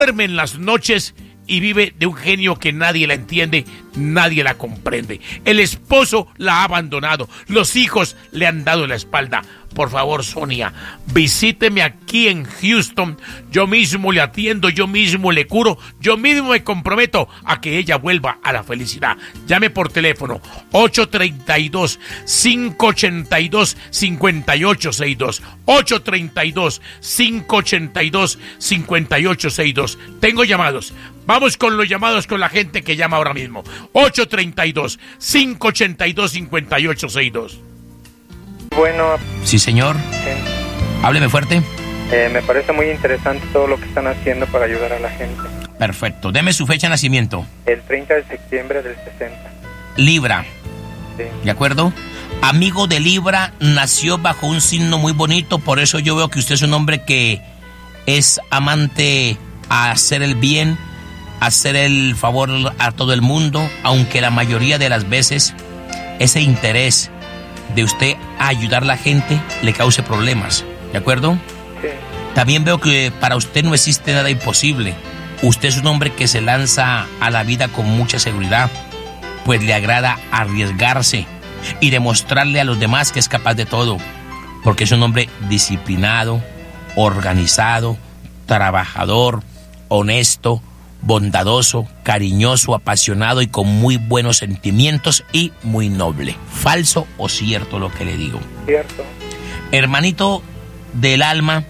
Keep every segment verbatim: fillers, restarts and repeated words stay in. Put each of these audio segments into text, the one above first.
duerme en las noches y vive de un genio que nadie la entiende, nadie la comprende. El esposo la ha abandonado, los hijos le han dado la espalda. Por favor, Sonia, visíteme aquí en Houston. Yo mismo le atiendo, yo mismo le curo, yo mismo me comprometo a que ella vuelva a la felicidad. Llame por teléfono ocho tres dos, cinco ocho dos, cinco ocho seis dos. ocho tres dos, cinco ocho dos, cinco ocho seis dos. Tengo llamados. Vamos con los llamados con la gente que llama ahora mismo. ocho tres dos, cinco ocho dos, cinco ocho seis dos. Bueno. Sí, señor. Sí. Hábleme fuerte. Eh, me parece muy interesante todo lo que están haciendo para ayudar a la gente. Perfecto. Deme su fecha de nacimiento. El treinta de septiembre del sesenta. Libra. Sí. ¿De acuerdo? Amigo de Libra, nació bajo un signo muy bonito, por eso yo veo que usted es un hombre que es amante a hacer el bien, a hacer el favor a todo el mundo, aunque la mayoría de las veces ese interés de usted a ayudar a la gente le cause problemas, ¿de acuerdo? Sí. También veo que para usted no existe nada imposible. Usted es un hombre que se lanza a la vida con mucha seguridad, pues le agrada arriesgarse y demostrarle a los demás que es capaz de todo, porque es un hombre disciplinado, organizado, trabajador, honesto, bondadoso, cariñoso, apasionado y con muy buenos sentimientos y muy noble. ¿Falso o cierto lo que le digo? Cierto. Hermanito del alma,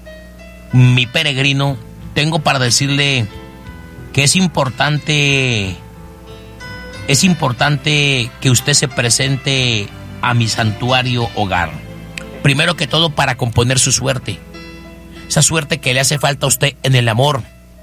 mi peregrino, tengo para decirle que es importante, es importante que usted se presente a mi santuario hogar. Primero que todo para componer su suerte, esa suerte que le hace falta a usted en el amor,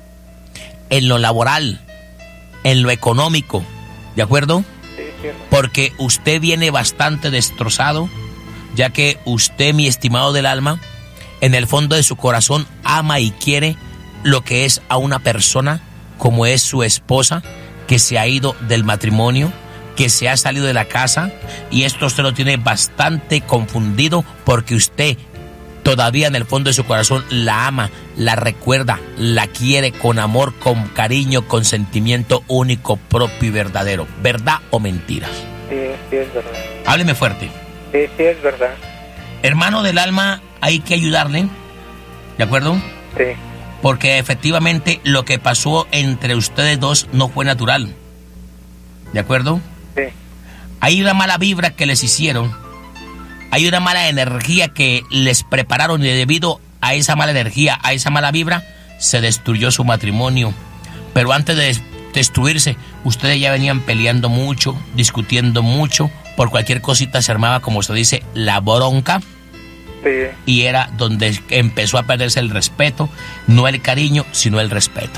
en lo laboral, en lo económico, ¿de acuerdo? Sí, cierto. Porque usted viene bastante destrozado, ya que usted, mi estimado del alma, en el fondo de su corazón ama y quiere lo que es a una persona como es su esposa, que se ha ido del matrimonio, que se ha salido de la casa, y esto usted lo tiene bastante confundido porque usted todavía en el fondo de su corazón la ama, la recuerda, la quiere con amor, con cariño, con sentimiento único, propio y verdadero. ¿Verdad o mentiras? Sí, sí es verdad. Hábleme fuerte. Sí, sí es verdad. Hermano del alma, hay que ayudarle, ¿de acuerdo? Sí. Porque efectivamente lo que pasó entre ustedes dos no fue natural, ¿de acuerdo? Sí. Hay una mala vibra que les hicieron. Hay una mala energía que les prepararon y debido a esa mala energía, a esa mala vibra, se destruyó su matrimonio. Pero antes de destruirse, ustedes ya venían peleando mucho, discutiendo mucho, por cualquier cosita se armaba, como se dice, la bronca. Sí. Y era donde empezó a perderse el respeto, no el cariño, sino el respeto.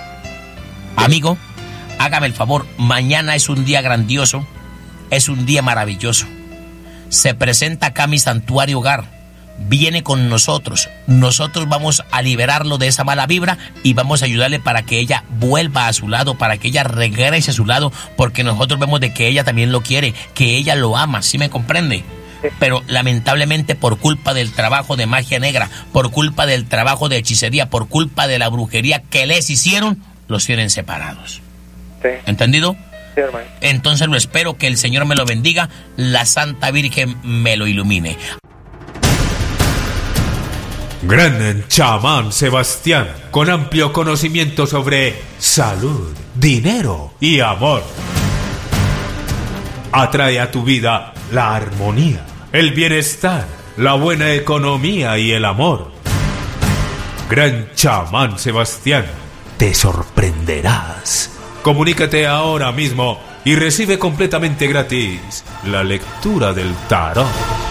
Amigo, hágame el favor, mañana es un día grandioso, es un día maravilloso. Se presenta acá mi santuario hogar, viene con nosotros, nosotros vamos a liberarlo de esa mala vibra y vamos a ayudarle para que ella vuelva a su lado, para que ella regrese a su lado, porque nosotros vemos de que ella también lo quiere, que ella lo ama, ¿sí me comprende? Pero lamentablemente por culpa del trabajo de magia negra, por culpa del trabajo de hechicería, por culpa de la brujería que les hicieron, los tienen separados. Sí. ¿Entendido? Sí, hermano. Entonces lo espero, que el Señor me lo bendiga, la Santa Virgen me lo ilumine. Gran chamán Sebastián, con amplio conocimiento sobre salud, dinero y amor. Atrae a tu vida la armonía, el bienestar, la buena economía y el amor. Gran chamán Sebastián, te sorprenderás. Comunícate ahora mismo y recibe completamente gratis la lectura del tarot.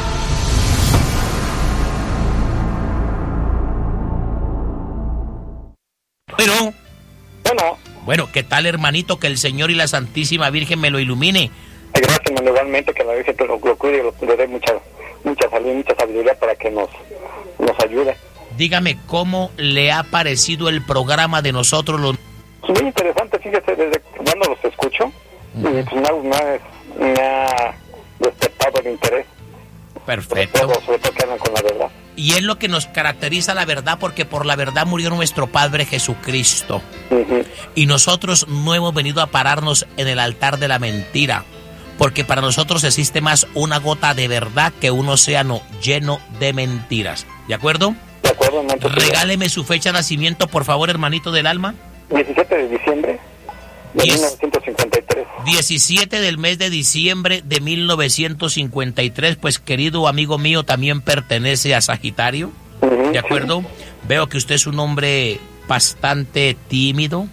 Bueno, Bueno, bueno, ¿qué tal, hermanito? Que el Señor y la Santísima Virgen me lo ilumine. gracias, hermano, igualmente que la Virgen lo, lo cuide y le dé mucha, mucha salud y mucha sabiduría para que nos, nos ayude. Dígame, ¿cómo le ha parecido el programa de nosotros los... Muy interesante, fíjese, desde cuando los escucho, uh-huh. y pues me ha, me ha, me ha despertado el interés. Perfecto. Sobre todo, sobre todo que hablan con la verdad. Y es lo que nos caracteriza la verdad, porque por la verdad murió nuestro Padre Jesucristo. Uh-huh. Y nosotros no hemos venido a pararnos en el altar de la mentira, porque para nosotros existe más una gota de verdad que un océano lleno de mentiras. ¿De acuerdo? De acuerdo, hermanito. Regáleme su fecha de nacimiento, por favor, hermanito del alma. diecisiete de diciembre de mil novecientos cincuenta y tres. diecisiete del mes de diciembre de mil novecientos cincuenta y tres, pues querido amigo mío, también pertenece a Sagitario. Uh-huh, ¿de acuerdo? Sí. Veo que usted es un hombre bastante tímido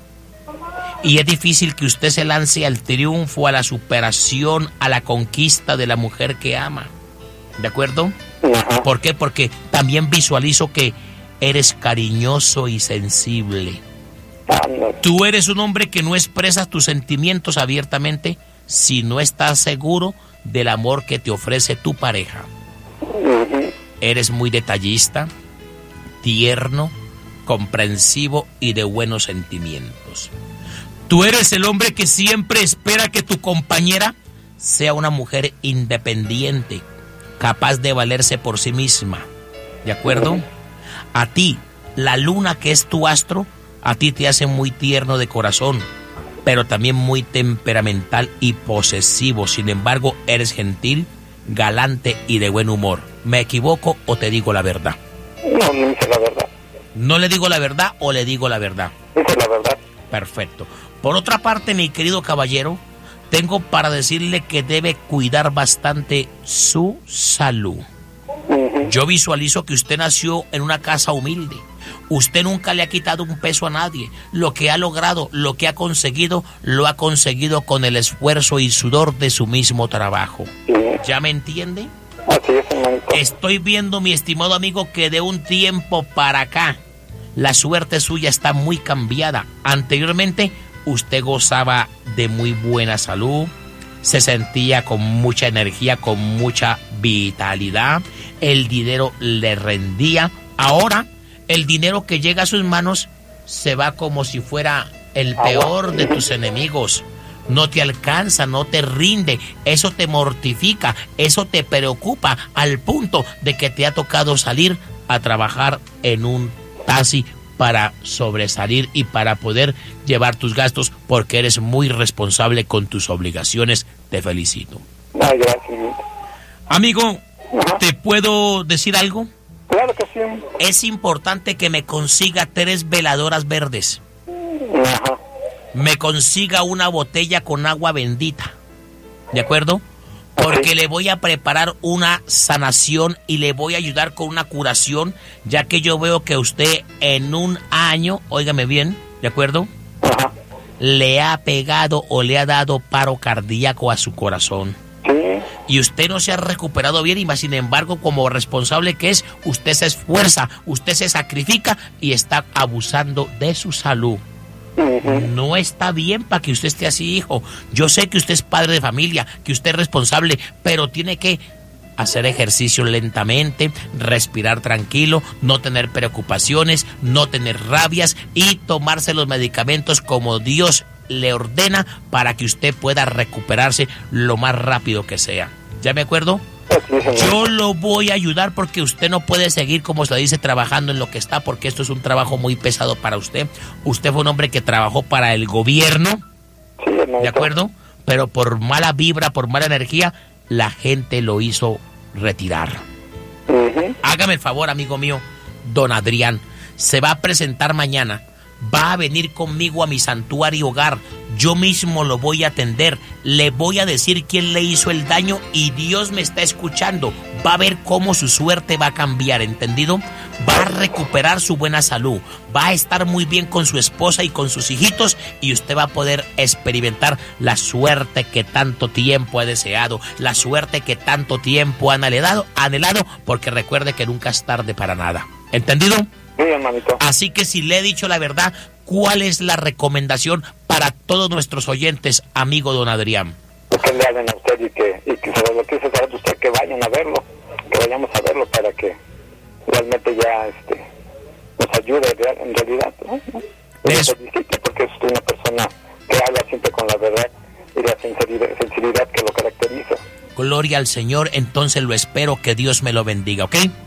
y es difícil que usted se lance al triunfo, a la superación, a la conquista de la mujer que ama. ¿De acuerdo? Uh-huh. ¿Por qué? Porque también visualizo que eres cariñoso y sensible. Tú eres un hombre que no expresas tus sentimientos abiertamente si no estás seguro del amor que te ofrece tu pareja. Uh-huh. Eres muy detallista, tierno, comprensivo y de buenos sentimientos. Tú eres el hombre que siempre espera que tu compañera sea una mujer independiente, capaz de valerse por sí misma. ¿De acuerdo? Uh-huh. A ti, la luna, que es tu astro, a ti te hace muy tierno de corazón, pero también muy temperamental y posesivo. Sin embargo, eres gentil, galante y de buen humor. ¿Me equivoco o te digo la verdad? No, no dice la verdad. ¿No le digo la verdad o le digo la verdad? Dice la verdad. Perfecto. Por otra parte, mi querido caballero, tengo para decirle que debe cuidar bastante su salud. Uh-huh. Yo visualizo que usted nació en una casa humilde. Usted nunca le ha quitado un peso a nadie. Lo que ha logrado, lo que ha conseguido, lo ha conseguido con el esfuerzo y sudor de su mismo trabajo. Sí. ¿Ya me entiende? Así es, hermanito. Estoy viendo, mi estimado amigo, que de un tiempo para acá la suerte suya está muy cambiada. Anteriormente usted gozaba de muy buena salud, se sentía con mucha energía, con mucha vitalidad, el dinero le rendía. Ahora el dinero que llega a sus manos se va como si fuera el peor de tus enemigos. No te alcanza, no te rinde, eso te mortifica, eso te preocupa, al punto de que te ha tocado salir a trabajar en un taxi para sobresalir y para poder llevar tus gastos, porque eres muy responsable con tus obligaciones. Te felicito. Ay, gracias. Amigo, ajá, ¿te puedo decir algo? Claro que sí. Es importante que me consiga tres veladoras verdes. Ajá. Me consiga una botella con agua bendita. ¿De acuerdo? Porque le voy a preparar una sanación y le voy a ayudar con una curación, ya que yo veo que usted en un año, óigame bien, ¿de acuerdo? Ajá. Le ha pegado o le ha dado paro cardíaco a su corazón. Sí. Y usted no se ha recuperado bien, y más sin embargo, como responsable que es, usted se esfuerza, usted se sacrifica y está abusando de su salud. Uh-huh. No está bien para que usted esté así, hijo. Yo sé que usted es padre de familia, que usted es responsable, pero tiene que hacer ejercicio lentamente, respirar tranquilo, no tener preocupaciones, no tener rabias y tomarse los medicamentos como Dios le ordena para que usted pueda recuperarse lo más rápido que sea. ¿Ya me acuerdo? Yo lo voy a ayudar, porque usted no puede seguir, como se dice, trabajando en lo que está, porque esto es un trabajo muy pesado para usted. Usted fue un hombre que trabajó para el gobierno, sí, ¿de acuerdo? Pero por mala vibra, por mala energía, la gente lo hizo retirar. Uh-huh. Hágame el favor, amigo mío, don Adrián, se va a presentar mañana. Va a venir conmigo a mi santuario hogar. Yo mismo lo voy a atender. Le voy a decir quién le hizo el daño y Dios me está escuchando. Va a ver cómo su suerte va a cambiar, ¿entendido? Va a recuperar su buena salud. Va a estar muy bien con su esposa y con sus hijitos, y usted va a poder experimentar la suerte que tanto tiempo ha deseado, la suerte que tanto tiempo ha anhelado, anhelado, porque recuerde que nunca es tarde para nada. ¿Entendido? Sí, hermanito. Así que si le he dicho la verdad, ¿cuál es la recomendación para todos nuestros oyentes, amigo don Adrián? Pues que le hagan a usted y que, y que se lo que se sabe de usted, que vayan a verlo, que vayamos a verlo para que realmente ya este nos ayude en realidad, ¿no? Eso. Porque es una persona que habla siempre con la verdad y la sinceridad, sinceridad que lo caracteriza. Gloria al Señor, entonces lo espero, que Dios me lo bendiga, ¿ok?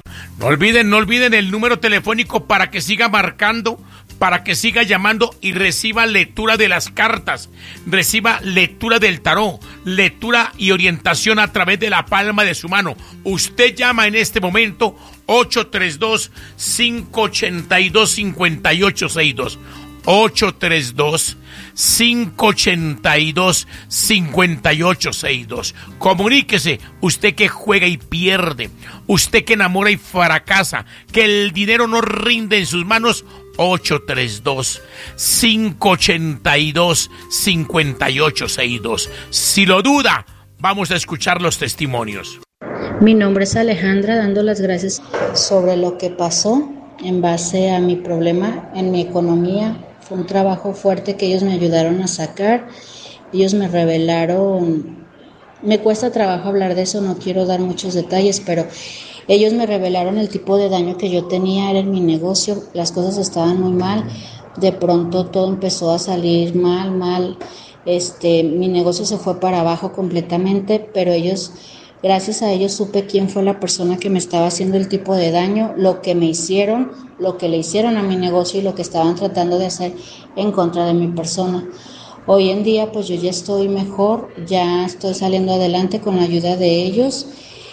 No olviden, no olviden el número telefónico para que siga marcando, para que siga llamando y reciba lectura de las cartas, reciba lectura del tarot, lectura y orientación a través de la palma de su mano. Usted llama en este momento ocho tres dos, cinco ocho dos, cinco ocho seis dos. ocho tres dos, cinco ocho dos, cinco ocho seis dos. Comuníquese, usted que juega y pierde, usted que enamora y fracasa, que el dinero no rinde en sus manos. Ocho tres dos, cinco ocho dos, cinco ocho seis dos. Si lo duda, vamos a escuchar los testimonios. Mi nombre es Alejandra, dando las gracias sobre lo que pasó en base a mi problema en mi economía. Fue un trabajo fuerte que ellos me ayudaron a sacar. Ellos me revelaron, me cuesta trabajo hablar de eso, no quiero dar muchos detalles, pero ellos me revelaron el tipo de daño que yo tenía, era en mi negocio, las cosas estaban muy mal, de pronto todo empezó a salir mal, mal, este, mi negocio se fue para abajo completamente, pero ellos, gracias a ellos supe quién fue la persona que me estaba haciendo el tipo de daño, lo que me hicieron, lo que le hicieron a mi negocio y lo que estaban tratando de hacer en contra de mi persona. Hoy en día pues yo ya estoy mejor, ya estoy saliendo adelante con la ayuda de ellos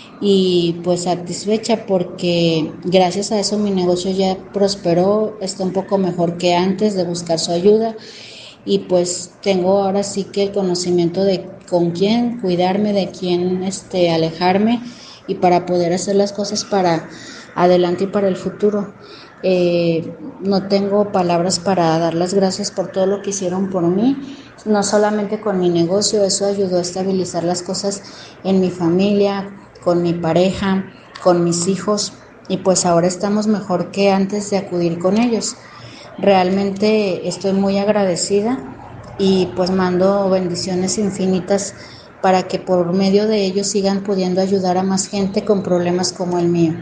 y pues satisfecha porque gracias a eso mi negocio ya prosperó, está un poco mejor que antes de buscar su ayuda y pues tengo ahora sí que el conocimiento de con quién cuidarme, de quién este, alejarme y para poder hacer las cosas para adelante y para el futuro. Eh, no tengo palabras para dar las gracias por todo lo que hicieron por mí, no solamente con mi negocio, eso ayudó a estabilizar las cosas en mi familia, con mi pareja, con mis hijos y pues ahora estamos mejor que antes de acudir con ellos. Realmente estoy muy agradecida y pues mando bendiciones infinitas para que por medio de ellos sigan pudiendo ayudar a más gente con problemas como el mío.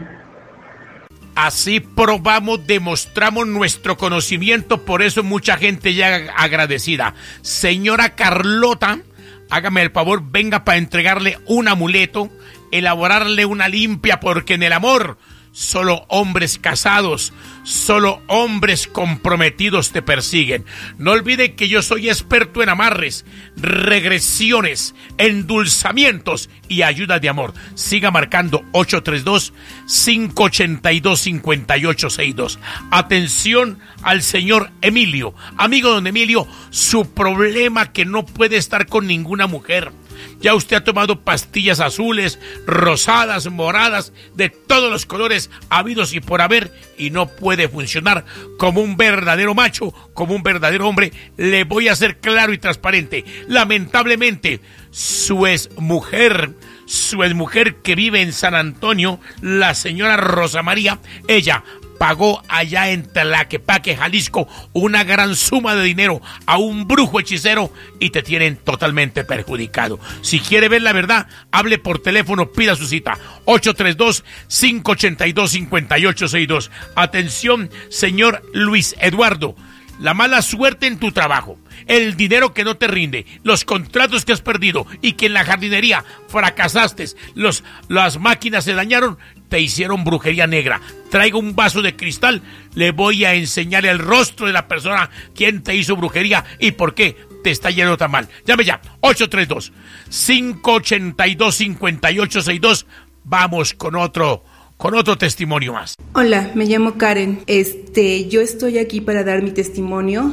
Así probamos, demostramos nuestro conocimiento, por eso mucha gente ya agradecida. Señora Carlota, hágame el favor, venga para entregarle un amuleto, elaborarle una limpia, porque en el amor solo hombres casados, solo hombres comprometidos te persiguen. No olvide que yo soy experto en amarres, regresiones, endulzamientos y ayuda de amor. Siga marcando ocho tres dos, cinco ocho dos, cinco ocho seis dos. Atención al señor Emilio. Amigo don Emilio, su problema que no puede estar con ninguna mujer. Ya usted ha tomado pastillas azules, rosadas, moradas, de todos los colores habidos y por haber, y no puede funcionar como un verdadero macho, como un verdadero hombre. Le voy a ser claro y transparente. Lamentablemente, su exmujer, su exmujer que vive en San Antonio, la señora Rosa María, ella pagó allá en Tlaquepaque, Jalisco, una gran suma de dinero a un brujo hechicero y te tienen totalmente perjudicado. Si quiere ver la verdad, hable por teléfono, pida su cita. ocho tres dos, cinco ocho dos, cinco ocho seis dos. Atención, señor Luis Eduardo. La mala suerte en tu trabajo, el dinero que no te rinde, los contratos que has perdido y que en la jardinería fracasaste, los, las máquinas se dañaron, te hicieron brujería negra. Traigo un vaso de cristal, le voy a enseñar el rostro de la persona quien te hizo brujería y por qué te está yendo tan mal. Llame ya, ocho tres dos, cinco ocho dos, cinco ocho seis dos. Vamos con otro... con otro testimonio más. Hola, me llamo Karen. Este, yo estoy aquí para dar mi testimonio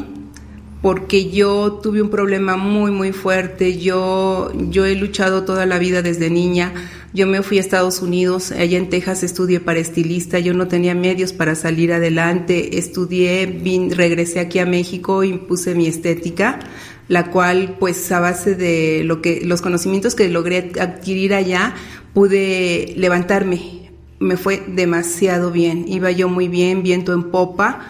porque yo tuve un problema muy muy fuerte. Yo yo he luchado toda la vida desde niña. Yo me fui a Estados Unidos, allá en Texas estudié para estilista. Yo no tenía medios para salir adelante. Estudié, vin, regresé aquí a México y puse mi estética, la cual pues a base de lo que los conocimientos que logré adquirir allá pude levantarme. Me fue demasiado bien, iba yo muy bien, viento en popa,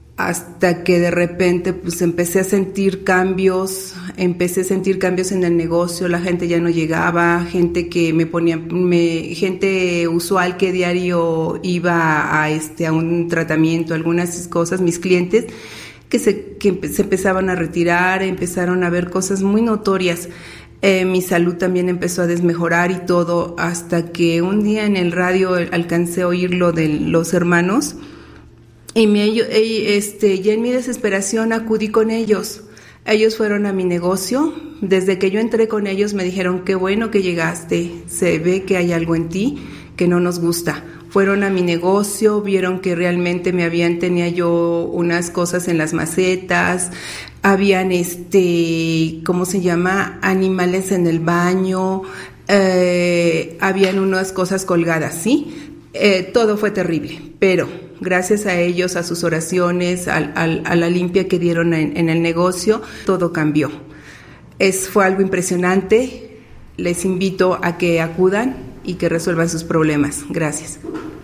hasta que de repente pues empecé a sentir cambios, empecé a sentir cambios en el negocio, la gente ya no llegaba, gente que me ponía, me, gente usual que diario iba a este a un tratamiento, algunas cosas, mis clientes que se, que se empezaban a retirar, empezaron a ver cosas muy notorias. Eh, mi salud también empezó a desmejorar y todo, hasta que un día en el radio alcancé a oír lo de los hermanos y me, este, ya en mi desesperación acudí con ellos. Ellos fueron a mi negocio. Desde que yo entré con ellos me dijeron: qué bueno que llegaste, se ve que hay algo en ti que no nos gusta. Fueron a mi negocio, vieron que realmente me habían, tenía yo unas cosas en las macetas, habían este, ¿cómo se llama? Animales en el baño, eh, habían unas cosas colgadas, ¿sí? Eh, todo fue terrible, pero gracias a ellos, a sus oraciones, a, a, a la limpia que dieron en, en el negocio, todo cambió. Es, fue algo impresionante. Les invito a que acudan y que resuelvan sus problemas. Gracias.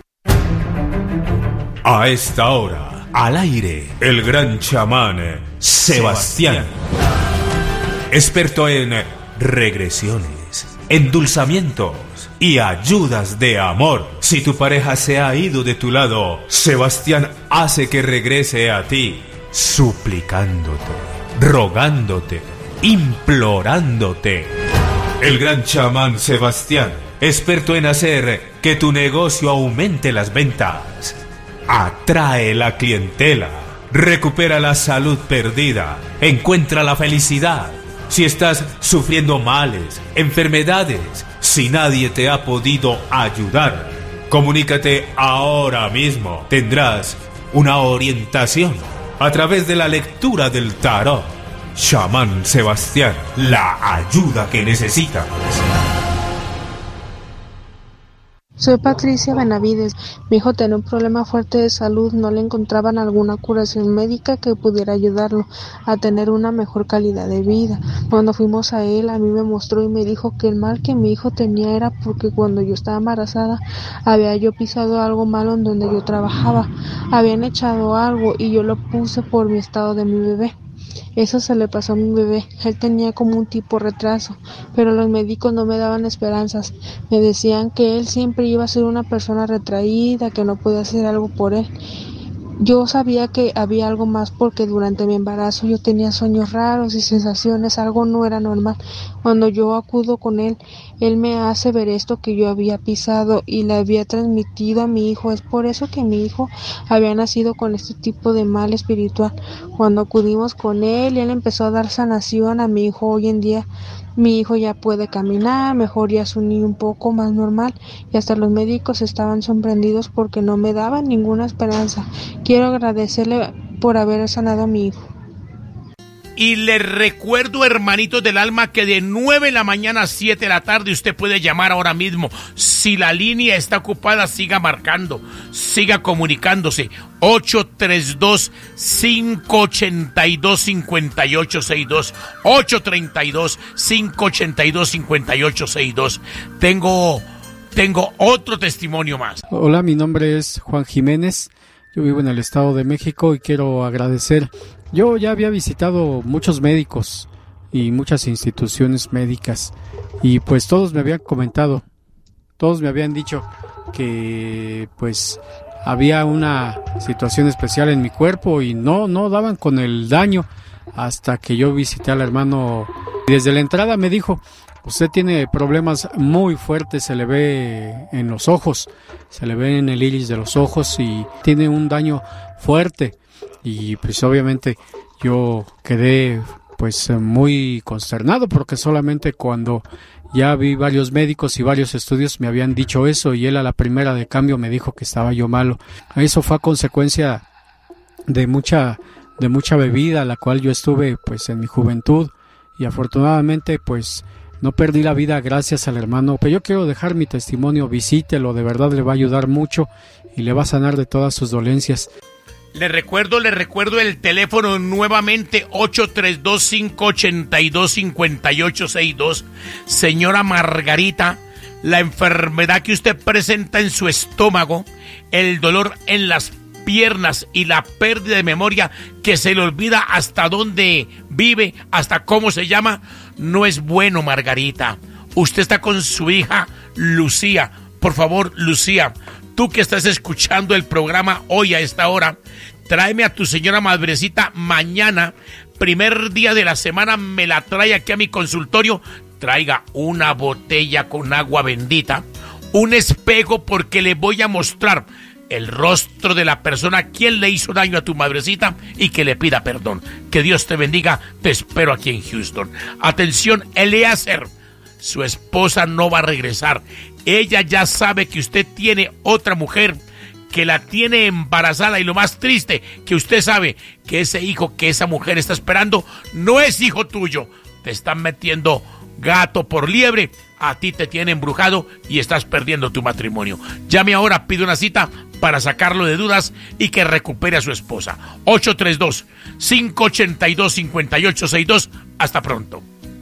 A esta hora, al aire, el gran chamán Sebastián, experto en regresiones, endulzamientos y ayudas de amor. Si tu pareja se ha ido de tu lado, Sebastián hace que regrese a ti, suplicándote, rogándote, implorándote. El gran chamán Sebastián, experto en hacer que tu negocio aumente las ventas, atrae la clientela, recupera la salud perdida, encuentra la felicidad. Si estás sufriendo males, enfermedades, si nadie te ha podido ayudar, comunícate ahora mismo. Tendrás una orientación a través de la lectura del tarot. Chamán Sebastián, la ayuda que necesitas. Soy Patricia Benavides. Mi hijo tenía un problema fuerte de salud, no le encontraban alguna curación médica que pudiera ayudarlo a tener una mejor calidad de vida. Cuando fuimos a él, a mí me mostró y me dijo que el mal que mi hijo tenía era porque cuando yo estaba embarazada había yo pisado algo malo en donde yo trabajaba. Habían echado algo y yo lo puse por mi estado de mi bebé. Eso se le pasó a mi bebé. Él tenía como un tipo retraso, pero los médicos no me daban esperanzas. Me decían que él siempre iba a ser una persona retraída, que no podía hacer algo por él. Yo sabía que había algo más porque durante mi embarazo yo tenía sueños raros y sensaciones, algo no era normal. Cuando yo acudo con él, él me hace ver esto que yo había pisado y le había transmitido a mi hijo. Es por eso que mi hijo había nacido con este tipo de mal espiritual. Cuando acudimos con él, él empezó a dar sanación a mi hijo. Hoy en día mi hijo ya puede caminar, mejor ya es un niño un poco más normal y hasta los médicos estaban sorprendidos porque no me daban ninguna esperanza. Quiero agradecerle por haber sanado a mi hijo. Y les recuerdo, hermanitos del alma, que de nueve de la mañana a siete de la tarde usted puede llamar ahora mismo. Si la línea está ocupada, siga marcando, siga comunicándose. ocho tres dos, cinco ocho dos, cinco ocho seis dos. ocho tres dos, cinco ocho dos, cinco ocho seis dos. Tengo, tengo otro testimonio más. Hola, mi nombre es Juan Jiménez. Yo vivo en el Estado de México y quiero agradecer. Yo ya había visitado muchos médicos y muchas instituciones médicas y pues todos me habían comentado, todos me habían dicho que pues había una situación especial en mi cuerpo y no, no daban con el daño hasta que yo visité al hermano. Desde la entrada me dijo: usted tiene problemas muy fuertes, se le ve en los ojos, se le ve en el iris de los ojos y tiene un daño fuerte. Y pues obviamente yo quedé pues muy consternado porque solamente cuando ya vi varios médicos y varios estudios me habían dicho eso y él a la primera de cambio me dijo que estaba yo malo. Eso fue a consecuencia de mucha, de mucha bebida, la cual yo estuve pues en mi juventud y afortunadamente pues no perdí la vida gracias al hermano. Pero yo quiero dejar mi testimonio, visítelo, de verdad le va a ayudar mucho y le va a sanar de todas sus dolencias. Le recuerdo, le recuerdo el teléfono nuevamente, ocho tres dos, cinco ocho dos, cinco ocho seis dos. Señora Margarita, la enfermedad que usted presenta en su estómago, el dolor en las piernas y la pérdida de memoria, que se le olvida hasta dónde vive, hasta cómo se llama, no es bueno, Margarita. Usted está con su hija Lucía. Por favor, Lucía, tú que estás escuchando el programa hoy a esta hora, tráeme a tu señora madrecita mañana, primer día de la semana, me la trae aquí a mi consultorio. traiga una botella con agua bendita, un espejo, porque le voy a mostrar el rostro de la persona a quien le hizo daño a tu madrecita y que le pida perdón. Que Dios te bendiga, te espero aquí en Houston. Atención, Eliezer, su esposa no va a regresar. Ella ya sabe que usted tiene otra mujer que la tiene embarazada, y lo más triste, que usted sabe que ese hijo que esa mujer está esperando no es hijo tuyo. Te están metiendo gato por liebre, a ti te tiene embrujado y estás perdiendo tu matrimonio. Llame ahora, pide una cita para sacarlo de dudas y que recupere a su esposa. ocho tres dos, cinco ocho dos, cinco ocho seis dos. Hasta pronto.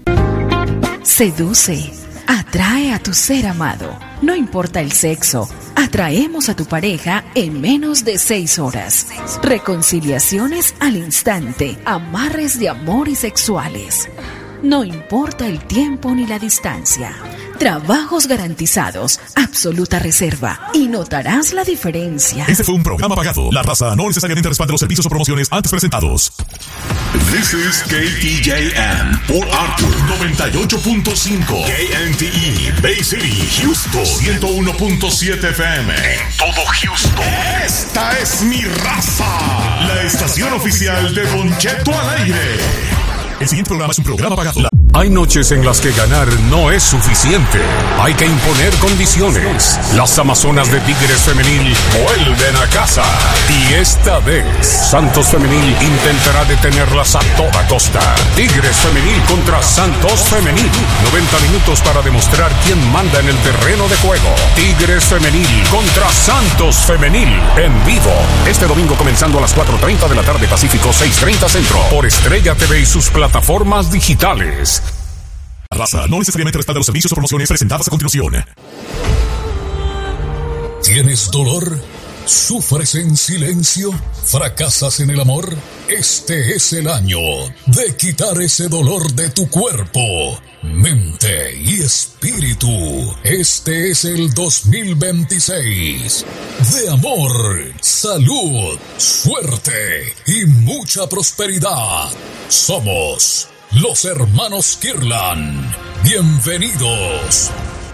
Seduce, atrae a tu ser amado. No importa el sexo, atraemos a tu pareja en menos de seis horas. Reconciliaciones al instante, amarres de amor y sexuales. No importa el tiempo ni la distancia. Trabajos garantizados, absoluta reserva, y notarás la diferencia. Este fue un programa pagado. La raza no necesariamente respalda los servicios o promociones antes presentados. This is K T J M por Arthur noventa y ocho punto cinco, K N T E Bay City, Houston ciento uno punto siete F M, en todo Houston. Esta es mi raza, la estación oficial de Don Cheto al aire. El siguiente programa es un programa pagado. Hay noches en las que ganar no es suficiente. Hay que imponer condiciones. Las Amazonas de Tigres Femenil vuelven a casa. Y esta vez, Santos Femenil intentará detenerlas a toda costa. Tigres Femenil contra Santos Femenil. noventa minutos para demostrar quién manda en el terreno de juego. Tigres Femenil contra Santos Femenil. En vivo. Este domingo comenzando a las cuatro treinta de la tarde Pacífico, seis treinta Centro. Por Estrella T V y sus plataformas digitales. La raza no necesariamente respalda los servicios o promociones presentadas a continuación. ¿Tienes dolor? ¿Sufres en silencio? ¿Fracasas en el amor? Este es el año de quitar ese dolor de tu cuerpo, mente y espíritu. Este es el dos mil veintiséis de amor, salud, suerte y mucha prosperidad. Somos los hermanos Kirlan. Bienvenidos.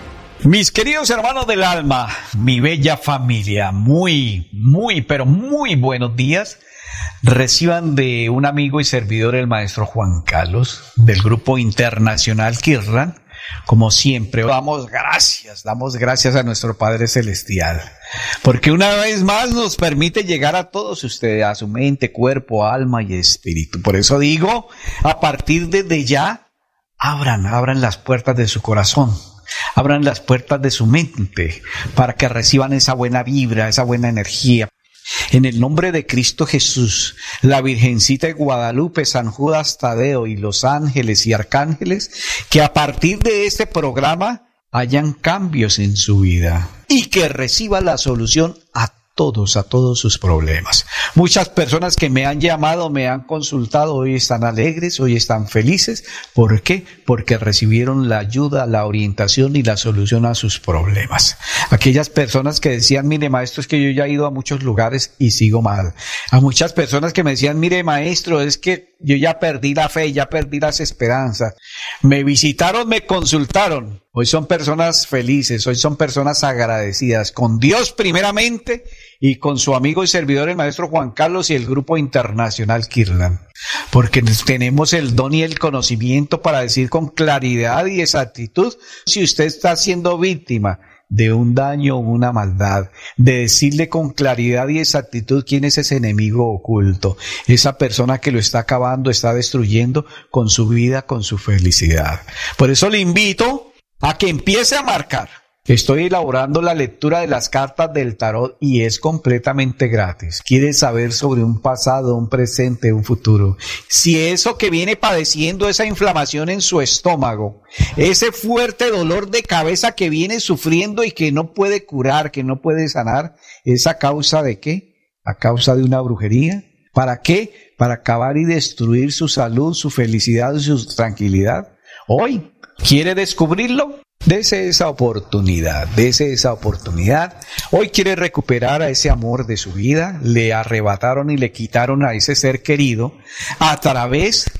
Mis queridos hermanos del alma, mi bella familia, muy, muy, pero muy buenos días. Reciban de un amigo y servidor, el maestro Juan Carlos, del grupo internacional Kirlan. Como siempre, damos gracias, damos gracias a nuestro Padre Celestial, porque una vez más nos permite llegar a todos ustedes, a su mente, cuerpo, alma y espíritu. Por eso digo, a partir de ya, abran, abran las puertas de su corazón. Abran las puertas de su mente para que reciban esa buena vibra, esa buena energía. En el nombre de Cristo Jesús, la Virgencita de Guadalupe, San Judas Tadeo y los ángeles y arcángeles, que a partir de este programa hayan cambios en su vida y que reciba la solución a todos, a todos sus problemas. Muchas personas que me han llamado, me han consultado, hoy están alegres, hoy están felices. ¿Por qué? Porque recibieron la ayuda, la orientación y la solución a sus problemas. Aquellas personas que decían, mire maestro, es que yo ya he ido a muchos lugares y sigo mal. A muchas personas que me decían, mire maestro, es que yo ya perdí la fe, ya perdí las esperanzas. Me visitaron, me consultaron. Hoy son personas felices, hoy son personas agradecidas con Dios primeramente y con su amigo y servidor el maestro Juan Carlos y el grupo internacional Kirlan. Porque tenemos el don y el conocimiento para decir con claridad y exactitud si usted está siendo víctima de un daño o una maldad, de decirle con claridad y exactitud quién es ese enemigo oculto, esa persona que lo está acabando, está destruyendo con su vida, con su felicidad. Por eso le invito a que empiece a marcar. Estoy elaborando la lectura de las cartas del tarot y es completamente gratis. ¿Quieres saber sobre un pasado, un presente, un futuro? Si eso que viene padeciendo, esa inflamación en su estómago, ese fuerte dolor de cabeza que viene sufriendo y que no puede curar, que no puede sanar, ¿es a causa de qué? ¿A causa de una brujería? ¿Para qué? Para acabar y destruir su salud, su felicidad y su tranquilidad. Hoy, ¿quiere descubrirlo? Dese esa oportunidad, dese esa oportunidad. Hoy quiere recuperar a ese amor de su vida. Le arrebataron y le quitaron a ese ser querido a través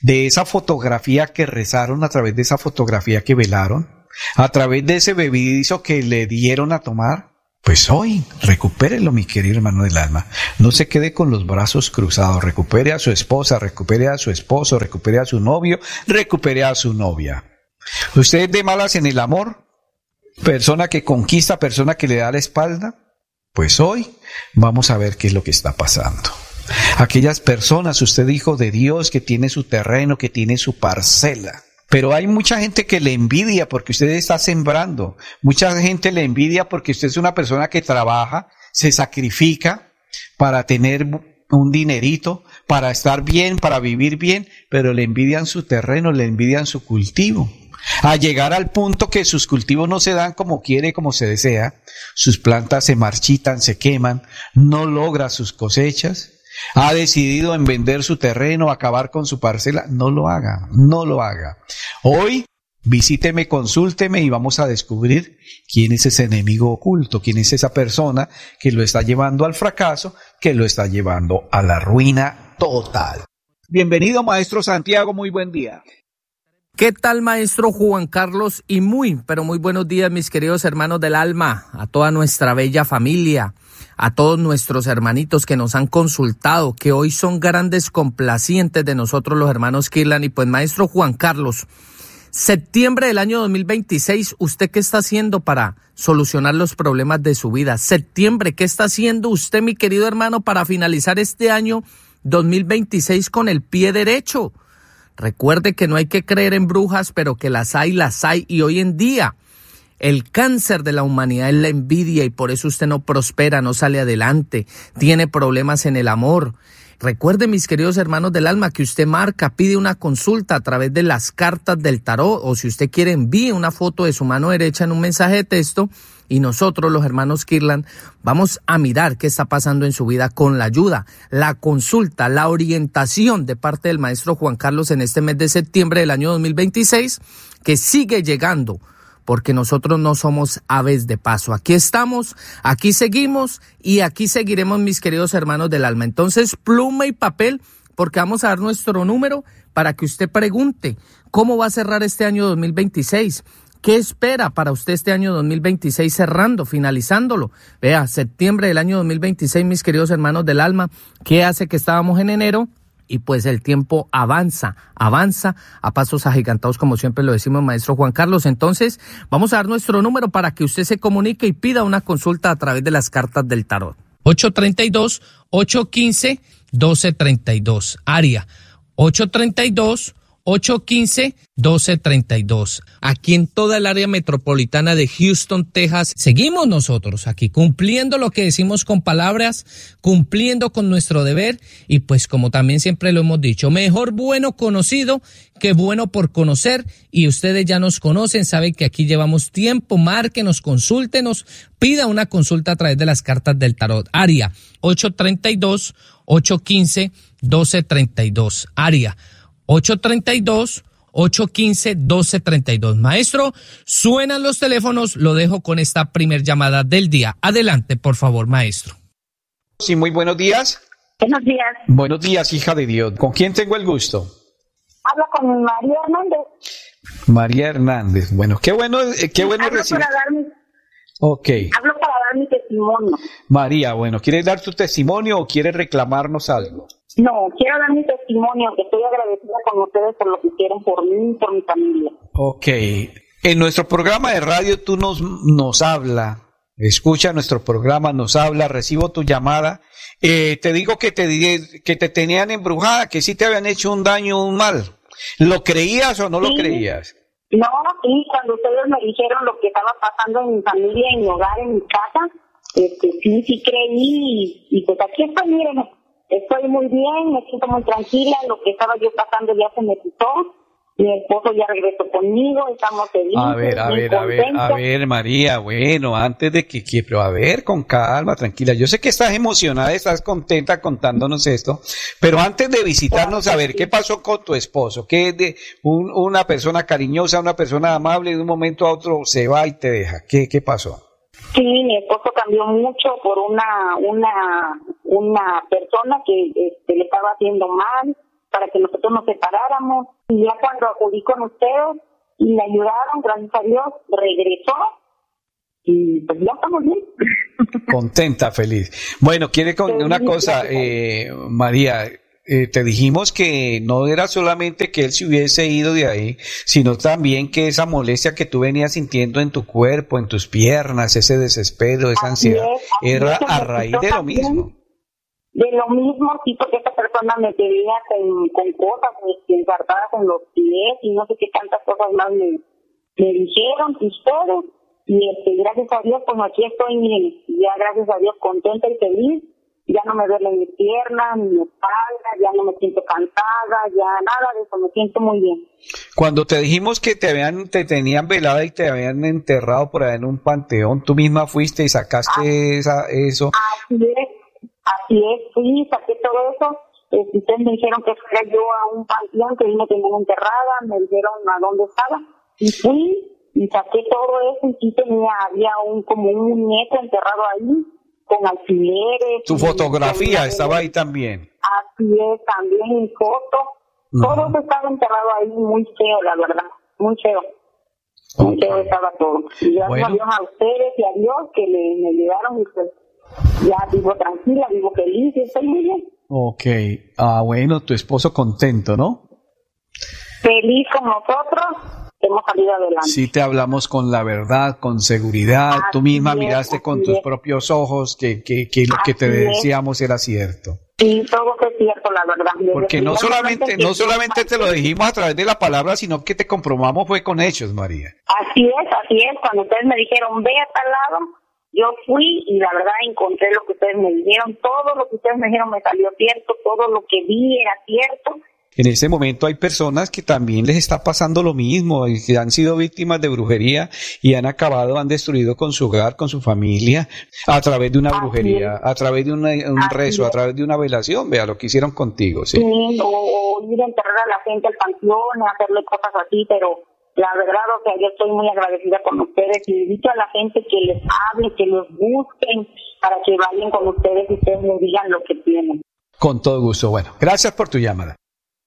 de esa fotografía que rezaron, a través de esa fotografía que velaron, a través de ese bebedizo que le dieron a tomar. Pues hoy, recupérelo, mi querido hermano del alma. No se quede con los brazos cruzados. Recupere a su esposa, recupere a su esposo, recupere a su novio, recupere a su novia. ¿Usted es de malas en el amor? ¿Persona que conquista, persona que le da la espalda? Pues hoy vamos a ver qué es lo que está pasando. Aquellas personas, usted hijo de Dios, que tiene su terreno, que tiene su parcela. Pero hay mucha gente que le envidia porque usted está sembrando. Mucha gente le envidia porque usted es una persona que trabaja, se sacrifica para tener un dinerito, para estar bien, para vivir bien, pero le envidian su terreno, le envidian su cultivo. A llegar al punto que sus cultivos no se dan como quiere, como se desea, sus plantas se marchitan, se queman, no logra sus cosechas. Ha decidido en vender su terreno, acabar con su parcela. No lo haga, no lo haga. Hoy visíteme, consúlteme y vamos a descubrir quién es ese enemigo oculto, quién es esa persona que lo está llevando al fracaso, que lo está llevando a la ruina total. Bienvenido, maestro Santiago, muy buen día. ¿Qué tal, maestro Juan Carlos? Y muy, pero muy buenos días, mis queridos hermanos del alma, a toda nuestra bella familia, a todos nuestros hermanitos que nos han consultado, que hoy son grandes complacientes de nosotros los hermanos Kirlan. Y pues, maestro Juan Carlos, septiembre del año dos mil veintiséis, ¿usted qué está haciendo para solucionar los problemas de su vida? Septiembre, ¿qué está haciendo usted, mi querido hermano, para finalizar este año dos mil veintiséis con el pie derecho? Recuerde que no hay que creer en brujas, pero que las hay, las hay. Y hoy en día el cáncer de la humanidad es la envidia y por eso usted no prospera, no sale adelante, tiene problemas en el amor. Recuerde, mis queridos hermanos del alma, que usted marca, pide una consulta a través de las cartas del tarot, o si usted quiere envíe una foto de su mano derecha en un mensaje de texto y nosotros, los hermanos Kirlan, vamos a mirar qué está pasando en su vida con la ayuda, la consulta, la orientación de parte del maestro Juan Carlos en este mes de septiembre del año dos mil veintiséis, que sigue llegando, porque nosotros no somos aves de paso. Aquí estamos, aquí seguimos y aquí seguiremos, mis queridos hermanos del alma. Entonces, pluma y papel, porque vamos a dar nuestro número para que usted pregunte cómo va a cerrar este año dos mil veintiséis. ¿Qué espera para usted este año dos mil veintiséis cerrando, finalizándolo? Vea, septiembre del año dos mil veintiséis, mis queridos hermanos del alma, ¿qué hace que estábamos en enero? Y pues el tiempo avanza, avanza a pasos agigantados, como siempre lo decimos, maestro Juan Carlos. Entonces, vamos a dar nuestro número para que usted se comunique y pida una consulta a través de las cartas del tarot. ocho tres dos, ocho uno cinco, uno dos tres dos, área ocho tres dos, ocho uno cinco, uno dos tres dos. Aquí en toda el área metropolitana de Houston, Texas, seguimos nosotros aquí cumpliendo lo que decimos con palabras, cumpliendo con nuestro deber y pues como también siempre lo hemos dicho, mejor bueno conocido que bueno por conocer, y ustedes ya nos conocen, saben que aquí llevamos tiempo. Márquenos, consúltenos, pida una consulta a través de las cartas del tarot. Área ocho tres dos, ocho uno cinco, uno dos tres dos, área ocho tres dos, ocho uno cinco, uno dos tres dos. Maestro, suenan los teléfonos, lo dejo con esta primer llamada del día. Adelante, por favor, maestro. Sí, muy buenos días. Buenos días. Buenos días, hija de Dios. ¿Con quién tengo el gusto? Hablo con María Hernández. María Hernández. Bueno, qué bueno, qué bueno Hablo recibir. para dar mi, Ok. hablo para dar mi testimonio. María, bueno, ¿quieres dar tu testimonio o quieres reclamarnos algo? No, quiero dar mi testimonio, que estoy agradecida con ustedes por lo que hicieron por mí y por mi familia. Ok. En nuestro programa de radio tú nos, nos habla, escucha nuestro programa, nos habla, recibo tu llamada. Eh, te digo que te, que te tenían embrujada, que sí te habían hecho un daño, un mal. ¿Lo creías o no Sí. lo creías? No, sí, cuando ustedes me dijeron lo que estaba pasando en mi familia, en mi hogar, en mi casa, este, sí, sí creí y, y pues aquí estoy, miren, estoy muy bien, me siento muy tranquila, lo que estaba yo pasando ya se me quitó, mi esposo ya regresó conmigo, estamos felices, A ver, a muy ver, a ver, a contentos. ver, María, bueno, antes de que, que, pero a ver, con calma, tranquila. Yo sé que estás emocionada, estás contenta contándonos esto, pero antes de visitarnos, a ver, ¿qué pasó con tu esposo? ¿Qué es de un, una persona cariñosa, una persona amable, de un momento a otro se va y te deja? ¿Qué, qué pasó? Sí, mi esposo cambió mucho por una una una persona que este, le estaba haciendo mal, para que nosotros nos separáramos. Y ya cuando acudí con ustedes y me ayudaron, gracias a Dios, regresó. Y pues ya estamos bien. Contenta, feliz. Bueno, quiere con una cosa, eh, María, eh, te dijimos que no era solamente que él se hubiese ido de ahí, sino también que esa molestia que tú venías sintiendo en tu cuerpo, en tus piernas, ese desespero, esa ansiedad, era a raíz de lo mismo. De lo mismo, sí, porque esta persona me pedía con, con cosas ensartadas en los pies y no sé qué tantas cosas más me, me dijeron ustedes. Y este, gracias a Dios, pues aquí estoy, miren, ya gracias a Dios contenta y feliz, ya no me duelen mis piernas, ni mi espalda, ya no me siento cansada, ya nada de eso, me siento muy bien. Cuando te dijimos que te habían, te tenían velada y te habían enterrado por ahí en un panteón, tú misma fuiste y sacaste ah, esa, eso. Así es, así es, sí, saqué todo eso. Eh, ustedes me dijeron que fuera yo a un panteón, que me tenían enterrada, me dijeron a dónde estaba, y fui, y saqué todo eso, y sí tenía, había un, como un muñeco enterrado ahí, con alfileres. Tu fotografía con, estaba ahí también. Así es, también mi foto. Uh-huh. Todo eso estaba enterrado ahí, muy feo, la verdad, muy feo. Muy feo estaba todo. Y gracias bueno. a Dios a ustedes y a Dios que le, me ayudaron, y pues ya vivo tranquila, vivo feliz, y estoy muy bien. Ok, ah bueno, tu esposo contento, ¿no? Feliz con nosotros. Hemos salido adelante. Sí, te hablamos con la verdad, con seguridad. Así Tú misma es, miraste con tus es. propios ojos que, que, que lo así que te decíamos es. era cierto. Sí, todo es cierto, la verdad. Porque no solamente, no solamente te lo dijimos a través de la palabra, sino que te comprobamos fue con hechos, María. Así es, así es. Cuando ustedes me dijeron, ve a tal lado, yo fui y la verdad encontré lo que ustedes me dijeron. Todo lo que ustedes me dijeron me salió cierto, todo lo que vi era cierto. En este momento hay personas que también les está pasando lo mismo, y que han sido víctimas de brujería y han acabado, han destruido con su hogar, con su familia, a través de una Así brujería, es. a través de una, un Así rezo, es. a través de una velación. Vea lo que hicieron contigo. Sí, sí o, o ir a enterrar a la gente al panteón, hacerle cosas así, pero la verdad, o sea, yo estoy muy agradecida con ustedes y invito a la gente que les hable, que los busquen para que vayan con ustedes y ustedes les digan lo que tienen. Con todo gusto. Bueno, gracias por tu llamada.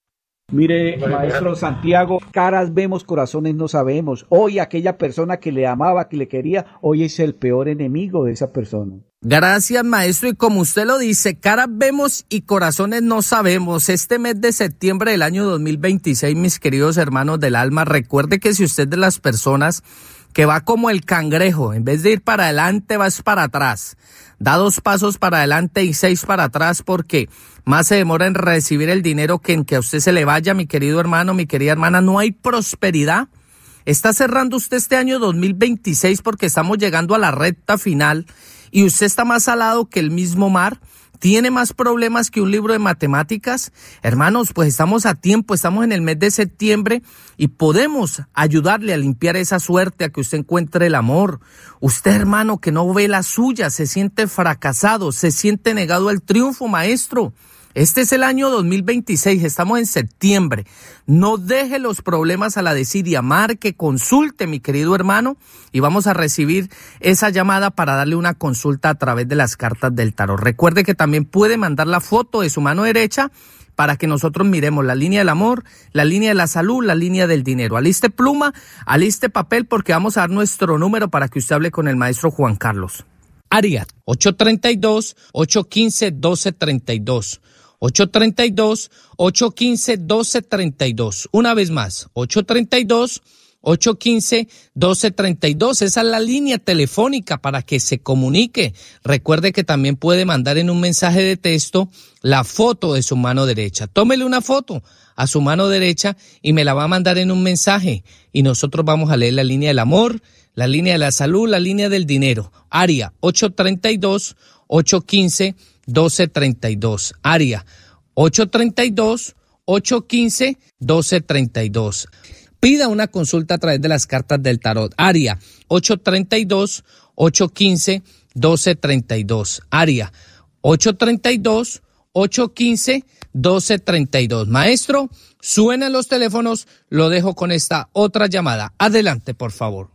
Mire, maestro Santiago, caras vemos, corazones no sabemos. Hoy aquella persona que le amaba, que le quería, hoy es el peor enemigo de esa persona. Gracias, maestro, y como usted lo dice, caras vemos y corazones no sabemos. Este mes de septiembre del año dos mil veintiséis, mis queridos hermanos del alma, recuerde que si usted es de las personas que va como el cangrejo, en vez de ir para adelante, vas para atrás. Da dos pasos para adelante y seis para atrás, porque más se demora en recibir el dinero que en que a usted se le vaya, mi querido hermano, mi querida hermana. No hay prosperidad. Está cerrando usted este año dos mil veintiséis porque estamos llegando a la recta final y usted está más salado que el mismo mar. ¿Tiene más problemas que un libro de matemáticas? Hermanos, pues estamos a tiempo, estamos en el mes de septiembre y podemos ayudarle a limpiar esa suerte, a que usted encuentre el amor. Usted, hermano, que no ve la suya, se siente fracasado, se siente negado al triunfo, maestro. Este es el año dos mil veintiséis, estamos en septiembre. No deje los problemas a la desidia, marque, consulte, mi querido hermano, y vamos a recibir esa llamada para darle una consulta a través de las cartas del tarot. Recuerde que también puede mandar la foto de su mano derecha para que nosotros miremos la línea del amor, la línea de la salud, la línea del dinero. Aliste pluma, aliste papel, porque vamos a dar nuestro número para que usted hable con el maestro Juan Carlos. Área ocho tres dos, ocho uno cinco, uno dos tres dos. ocho tres dos, ocho uno cinco, uno dos tres dos. Una vez más, ocho tres dos, ocho uno cinco, uno dos tres dos. Esa es la línea telefónica para que se comunique. Recuerde que también puede mandar en un mensaje de texto la foto de su mano derecha. Tómele una foto a su mano derecha y me la va a mandar en un mensaje. Y nosotros vamos a leer la línea del amor, la línea de la salud, la línea del dinero. Área ocho tres dos, ocho uno cinco, uno dos tres dos. Área ocho tres dos, ocho uno cinco, uno dos tres dos. Pida una consulta a través de las cartas del tarot. Área ocho tres dos, ocho uno cinco, uno dos tres dos. Área ocho tres dos, ocho uno cinco, uno dos tres dos. Maestro, suenan los teléfonos, lo dejo con esta otra llamada. Adelante, por favor.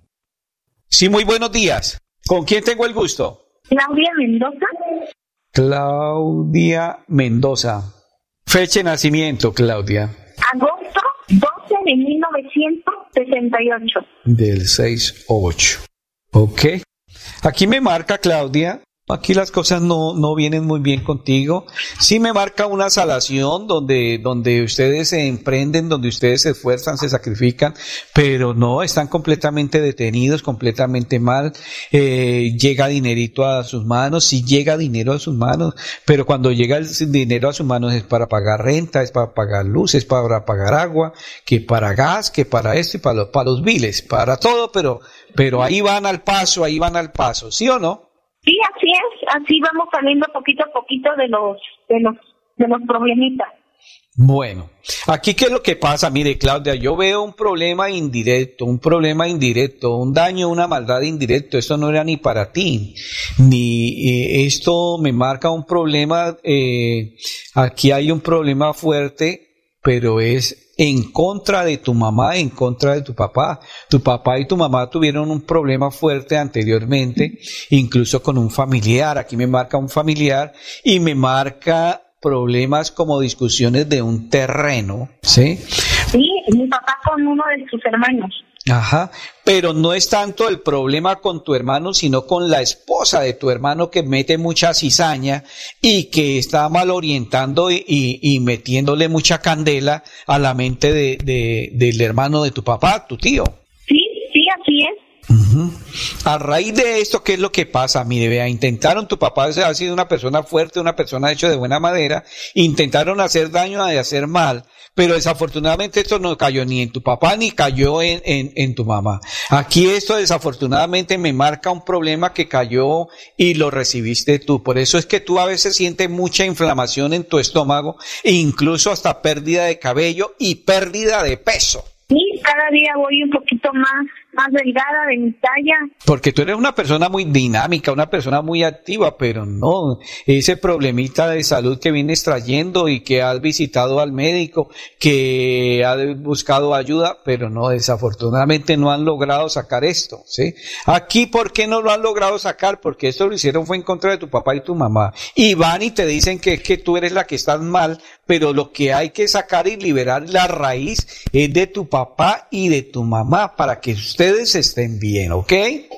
Sí, muy buenos días. ¿Con quién tengo el gusto? Claudia Mendoza. Claudia Mendoza. Fecha de nacimiento, Claudia. Agosto doce de mil novecientos sesenta y ocho. Del seis ocho. Ok. Aquí me marca, Claudia, aquí las cosas no, no vienen muy bien contigo. Sí me marca una salación donde, donde ustedes se emprenden, donde ustedes se esfuerzan, se sacrifican, pero no, están completamente detenidos, completamente mal. Eh, llega dinerito a sus manos, sí llega dinero a sus manos, pero cuando llega el dinero a sus manos es para pagar renta, es para pagar luz, es para pagar agua, que para gas, que para esto y para los, para los biles, para todo, pero, pero ahí van al paso, ahí van al paso, ¿sí o no? Sí, así es, así vamos saliendo poquito a poquito de los, de los, de los problemitas. Bueno, aquí qué es lo que pasa, mire, Claudia, yo veo un problema indirecto, un problema indirecto, un daño, una maldad indirecto, esto no era ni para ti, ni eh, esto me marca un problema, eh, aquí hay un problema fuerte, pero es en contra de tu mamá, en contra de tu papá. Tu papá y tu mamá tuvieron un problema fuerte anteriormente, incluso con un familiar. Aquí me marca un familiar y me marca problemas como discusiones de un terreno, ¿sí? Sí, mi papá con uno de sus hermanos. Ajá, pero no es tanto el problema con tu hermano, sino con la esposa de tu hermano que mete mucha cizaña y que está mal orientando y, y, y metiéndole mucha candela a la mente de, de, del hermano de tu papá, tu tío. Sí, sí, así es. Uh-huh. A raíz de esto, ¿qué es lo que pasa? Mire, vea, intentaron, tu papá ha sido una persona fuerte, una persona hecha de buena madera, intentaron hacer daño y hacer mal, pero desafortunadamente esto no cayó ni en tu papá ni cayó en, en, en tu mamá. Aquí esto desafortunadamente me marca un problema que cayó y lo recibiste tú. Por eso es que tú a veces sientes mucha inflamación en tu estómago e incluso hasta pérdida de cabello y pérdida de peso. Sí, cada día voy un poquito más, más delgada de mi talla. Porque tú eres una persona muy dinámica, una persona muy activa, pero no, ese problemita de salud que vienes trayendo y que has visitado al médico, que has buscado ayuda, pero no, desafortunadamente no han logrado sacar esto, ¿sí? Aquí, ¿por qué no lo han logrado sacar? Porque esto lo hicieron fue en contra de tu papá y tu mamá. Y van y te dicen que, que tú eres la que estás mal, pero lo que hay que sacar y liberar la raíz es de tu papá y de tu mamá para que ustedes estén bien, ¿ok?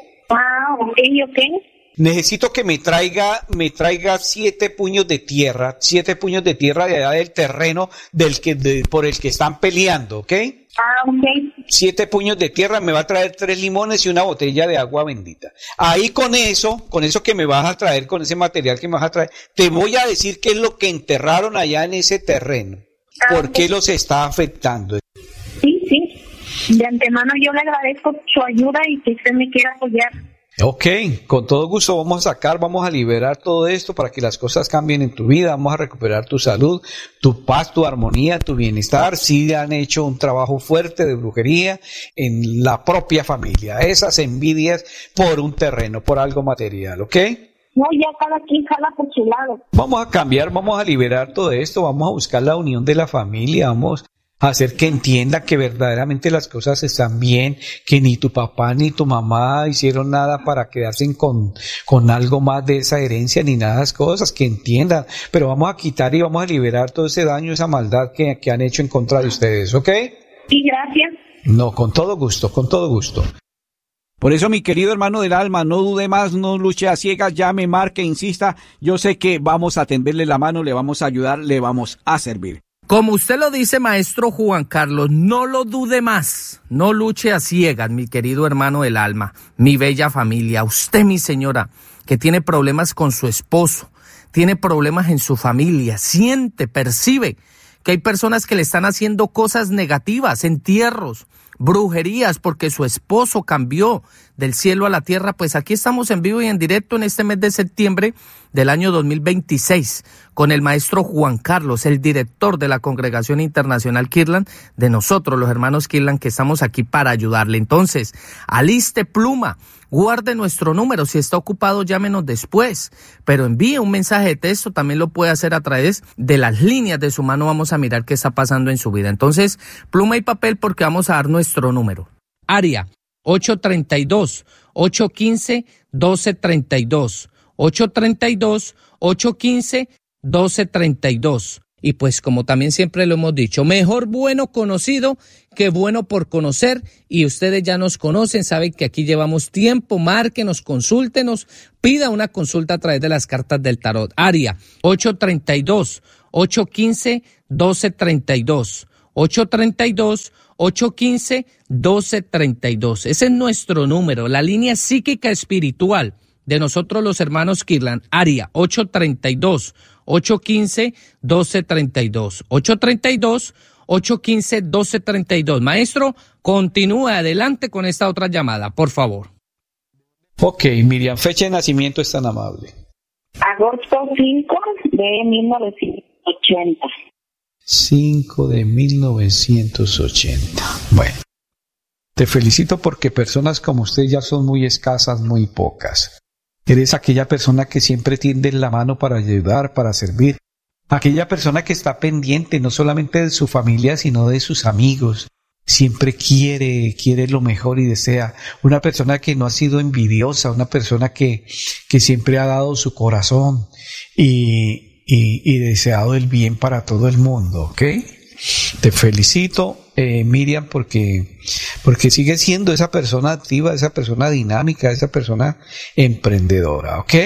Ah, ok, ok. Necesito que me traiga, me traiga siete puños de tierra, siete puños de tierra de allá del terreno del que, de, por el que están peleando, ¿ok? Ah, ok. Siete puños de tierra, me va a traer tres limones y una botella de agua bendita. Ahí con eso, con eso que me vas a traer, con ese material que me vas a traer, te voy a decir qué es lo que enterraron allá en ese terreno. Ah, ¿Por ok. qué los está afectando? Sí, sí. De antemano yo le agradezco su ayuda y que usted me quiera apoyar. Ok, con todo gusto vamos a sacar, vamos a liberar todo esto para que las cosas cambien en tu vida, vamos a recuperar tu salud, tu paz, tu armonía, tu bienestar. Sí han hecho un trabajo fuerte de brujería en la propia familia, esas envidias por un terreno, por algo material, ¿ok? No, ya cada quien jala por su lado. Vamos a cambiar, vamos a liberar todo esto, vamos a buscar la unión de la familia, vamos a hacer que entienda que verdaderamente las cosas están bien, que ni tu papá ni tu mamá hicieron nada para quedarse con, con algo más de esa herencia, ni nada de esas cosas, que entiendan. Pero vamos a quitar y vamos a liberar todo ese daño, esa maldad que, que han hecho en contra de ustedes, ¿ok? Sí, gracias. No, con todo gusto, con todo gusto. Por eso, mi querido hermano del alma, no dude más, no luche a ciegas, llame, marque, insista. Yo sé que vamos a tenderle la mano, le vamos a ayudar, le vamos a servir. Como usted lo dice, maestro Juan Carlos, no lo dude más, no luche a ciegas, mi querido hermano del alma, mi bella familia, usted, mi señora, que tiene problemas con su esposo, tiene problemas en su familia, siente, percibe que hay personas que le están haciendo cosas negativas, entierros, brujerías, porque su esposo cambió del cielo a la tierra. Pues aquí estamos en vivo y en directo en este mes de septiembre del año dos mil veintiséis con el maestro Juan Carlos, el director de la Congregación Internacional Kirtland, de nosotros los hermanos Kirtland, que estamos aquí para ayudarle. Entonces, aliste pluma, guarde nuestro número, si está ocupado llámenos después, pero envíe un mensaje de texto, también lo puede hacer a través de las líneas de su mano, vamos a mirar qué está pasando en su vida. Entonces, pluma y papel, porque vamos a dar nuestro número. Área ocho treinta y dos, ocho quince, doce treinta y dos, ocho treinta y dos, ocho quince, doce treinta y dos. Y pues como también siempre lo hemos dicho, mejor bueno conocido que bueno por conocer. Y ustedes ya nos conocen, saben que aquí llevamos tiempo. Márquenos, consúltenos, pida una consulta a través de las cartas del tarot. Área ocho tres dos, ocho uno cinco, uno dos tres dos. ocho tres dos, ocho uno cinco, uno dos tres dos. Ese es nuestro número, la línea psíquica espiritual de nosotros los hermanos Kirlan. Área ocho tres dos, ocho uno cinco, uno dos tres dos. ocho tres dos, ocho uno cinco, uno dos tres dos. Maestro, continúe adelante con esta otra llamada, por favor. Ok, Miriam, fecha de nacimiento es tan amable. Agosto cinco de mil novecientos ochenta. cinco de mil novecientos ochenta. Bueno, te felicito porque personas como usted ya son muy escasas, muy pocas. Eres aquella persona que siempre tiende la mano para ayudar, para servir. Aquella persona que está pendiente no solamente de su familia, sino de sus amigos. Siempre quiere, quiere lo mejor y desea. Una persona que no ha sido envidiosa, una persona que, que siempre ha dado su corazón y, y, y deseado el bien para todo el mundo, ¿ok? Te felicito, eh, Miriam, porque, porque sigues siendo esa persona activa, esa persona dinámica, esa persona emprendedora, ¿ok?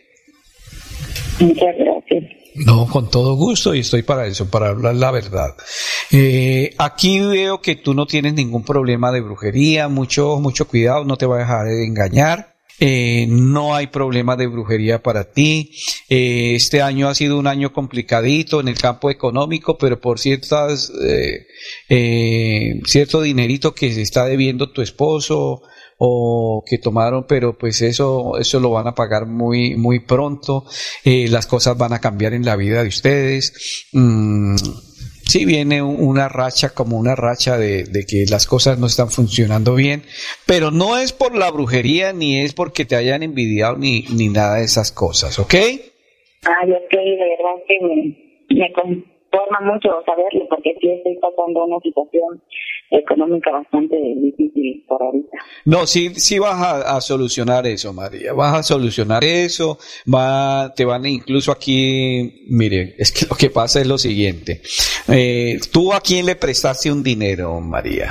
Muchas gracias. No, con todo gusto, y estoy para eso, para hablar la verdad. Eh, aquí veo que tú no tienes ningún problema de brujería, mucho, mucho cuidado, no te va a dejar de engañar. Eh, no hay problema de brujería para ti. Eh, este año ha sido un año complicadito en el campo económico, pero por ciertas, eh, eh, cierto dinerito que se está debiendo tu esposo o que tomaron, pero pues eso, eso lo van a pagar muy, muy pronto. Eh, las cosas van a cambiar en la vida de ustedes. Mm. Sí viene una racha, como una racha de, de que las cosas no están funcionando bien, pero no es por la brujería, ni es porque te hayan envidiado, ni, ni nada de esas cosas, ¿ok? Ay, ok, de verdad que me, me conforma mucho saberlo, porque sí estoy pasando una situación económica bastante difícil por ahorita. No, sí, sí vas a, a solucionar eso, María, vas a solucionar eso, va, te van incluso aquí, mire, es que lo que pasa es lo siguiente, eh, ¿tú a quién le prestaste un dinero, María?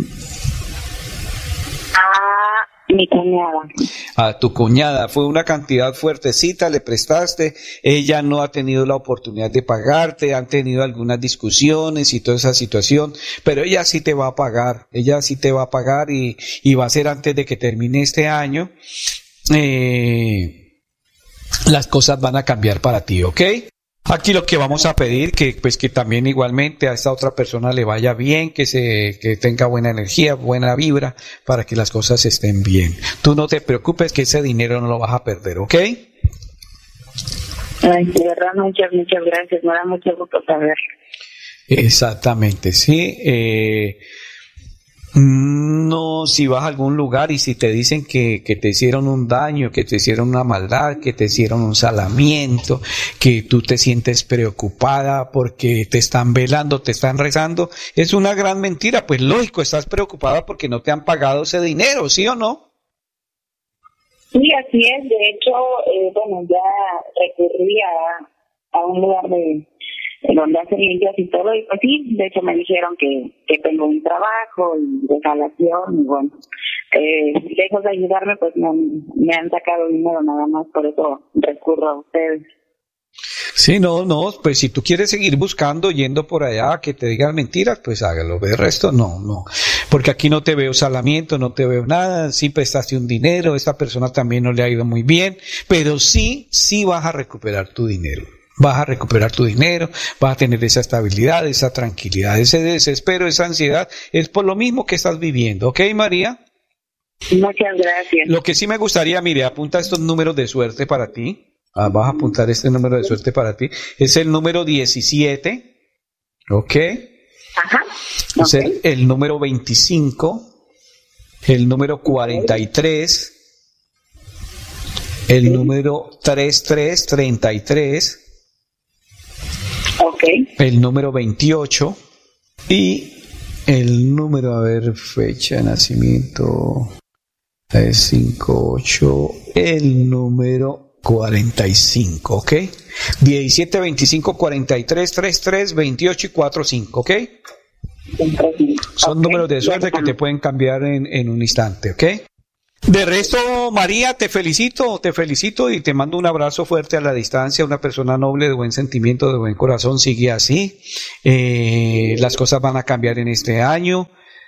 A mi cuñada. A tu cuñada, fue una cantidad fuertecita, le prestaste, ella no ha tenido la oportunidad de pagarte, han tenido algunas discusiones y toda esa situación, pero ella sí te va a pagar, ella sí te va a pagar y, y va a ser antes de que termine este año. Eh, las cosas van a cambiar para ti, ¿ok? Aquí lo que vamos a pedir que pues que también igualmente a esta otra persona le vaya bien, que se que tenga buena energía, buena vibra para que las cosas estén bien. Tú no te preocupes que ese dinero no lo vas a perder, ¿ok? Ay, de verdad, muchas, muchas gracias. Me da mucho gusto saber. Exactamente, sí. Eh, no, si vas a algún lugar y si te dicen que, que te hicieron un daño, que te hicieron una maldad, que te hicieron un salamiento, que tú te sientes preocupada porque te están velando, te están rezando, es una gran mentira. Pues lógico, estás preocupada porque no te han pagado ese dinero, ¿sí o no? Sí, así es. De hecho, eh, bueno, ya recurrí a, a un lugar de donde hacen limpias y todo, y pues sí, de hecho me dijeron que, que tengo un trabajo y de jalación, y bueno, eh, lejos de ayudarme, pues me, me han sacado dinero nada más, por eso recurro a ustedes. Sí, no, no, pues si tú quieres seguir buscando, yendo por allá, que te digan mentiras, pues hágalo, de resto no, no, porque aquí no te veo salamiento, no te veo nada, sí prestaste un dinero, esta persona también no le ha ido muy bien, pero sí, sí vas a recuperar tu dinero. Vas a recuperar tu dinero, vas a tener esa estabilidad, esa tranquilidad, ese desespero, esa ansiedad, es por lo mismo que estás viviendo, ¿ok, María? Muchas gracias. Lo que sí me gustaría, mire, apunta estos números de suerte para ti, ah, vas a apuntar este número de suerte para ti, es el número diecisiete, ¿ok? Ajá. Es el, el número veinticinco, el número cuarenta y tres, el sí. número treinta y tres treinta y tres, okay. El número veintiocho y el número, a ver, fecha de nacimiento es cinco ocho, el número cuarenta y cinco, ¿ok? diecisiete veinticinco cuarenta y tres treinta y tres veintiocho y cuarenta y cinco, ¿ok? Son okay. Números de suerte que te pueden cambiar en, en un instante, ¿ok? De resto, María, te felicito, te felicito y te mando un abrazo fuerte a la distancia, una persona noble, de buen sentimiento, de buen corazón, sigue así, eh, las cosas van a cambiar en este año,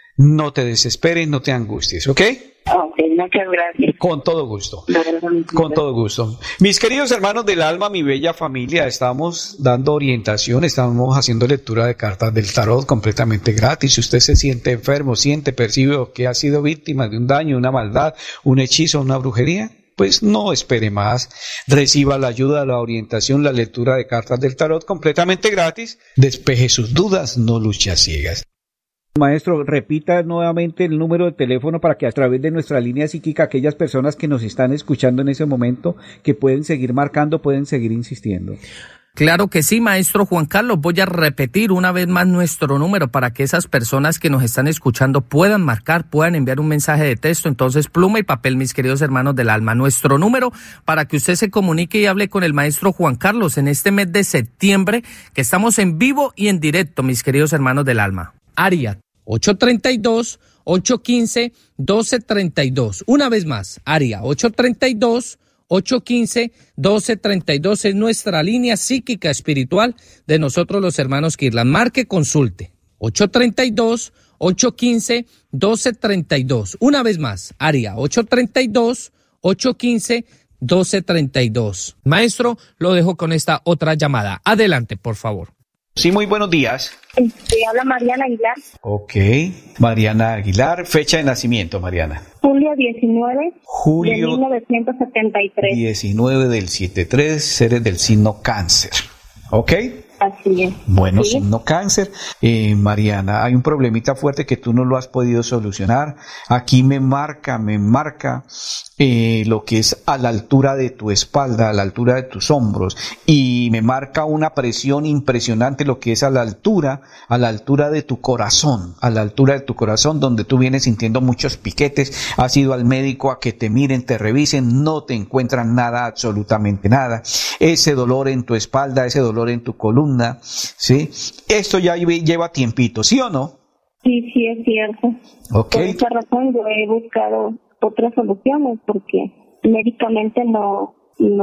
no te desesperes, no te angusties, ¿ok? Ok, muchas gracias. Con todo gusto, con todo gusto. Mis queridos hermanos del alma, mi bella familia, estamos dando orientación, estamos haciendo lectura de cartas del tarot completamente gratis. Si usted se siente enfermo, siente, percibe que ha sido víctima de un daño, una maldad, un hechizo, una brujería, pues no espere más. Reciba la ayuda, la orientación, la lectura de cartas del tarot completamente gratis. Despeje sus dudas, no luche a ciegas. Maestro, repita nuevamente el número de teléfono para que a través de nuestra línea psíquica aquellas personas que nos están escuchando en ese momento, que pueden seguir marcando, pueden seguir insistiendo. Claro que sí, maestro Juan Carlos. Voy a repetir una vez más nuestro número para que esas personas que nos están escuchando puedan marcar, puedan enviar un mensaje de texto. Entonces, pluma y papel, mis queridos hermanos del alma. Nuestro número para que usted se comunique y hable con el maestro Juan Carlos en este mes de septiembre, que estamos en vivo y en directo, mis queridos hermanos del alma. Área ocho treinta y dos, ocho quince, doce treinta y dos. Una vez más, área ocho treinta y dos, ocho quince, doce treinta y dos es nuestra línea psíquica espiritual de nosotros los hermanos Kirlan. Marque, consulte. ocho treinta y dos, ocho quince, doce treinta y dos. Una vez más, área ocho treinta y dos, ocho quince, doce treinta y dos. Maestro, lo dejo con esta otra llamada. Adelante, por favor. Sí, muy buenos días. Te habla Mariana Aguilar. Ok, Mariana Aguilar, fecha de nacimiento, Mariana. Julio diecinueve Julio de mil novecientos setenta y tres. diecinueve del setenta y tres, seres del signo Cáncer. ¿Ok? Así es. Bueno, ¿sí? Signo Cáncer. Eh, Mariana, hay un problemita fuerte que tú no lo has podido solucionar. Aquí me marca, me marca eh, lo que es a la altura de tu espalda, a la altura de tus hombros. Y me marca una presión impresionante lo que es a la altura, a la altura de tu corazón, a la altura de tu corazón, donde tú vienes sintiendo muchos piquetes. Has ido al médico a que te miren, te revisen, no te encuentran nada, absolutamente nada. Ese dolor en tu espalda, ese dolor en tu columna, ¿sí? Esto ya lleva tiempito, ¿sí o no? Sí, sí, es cierto. Okay. Por esa razón yo he buscado otras soluciones porque médicamente no,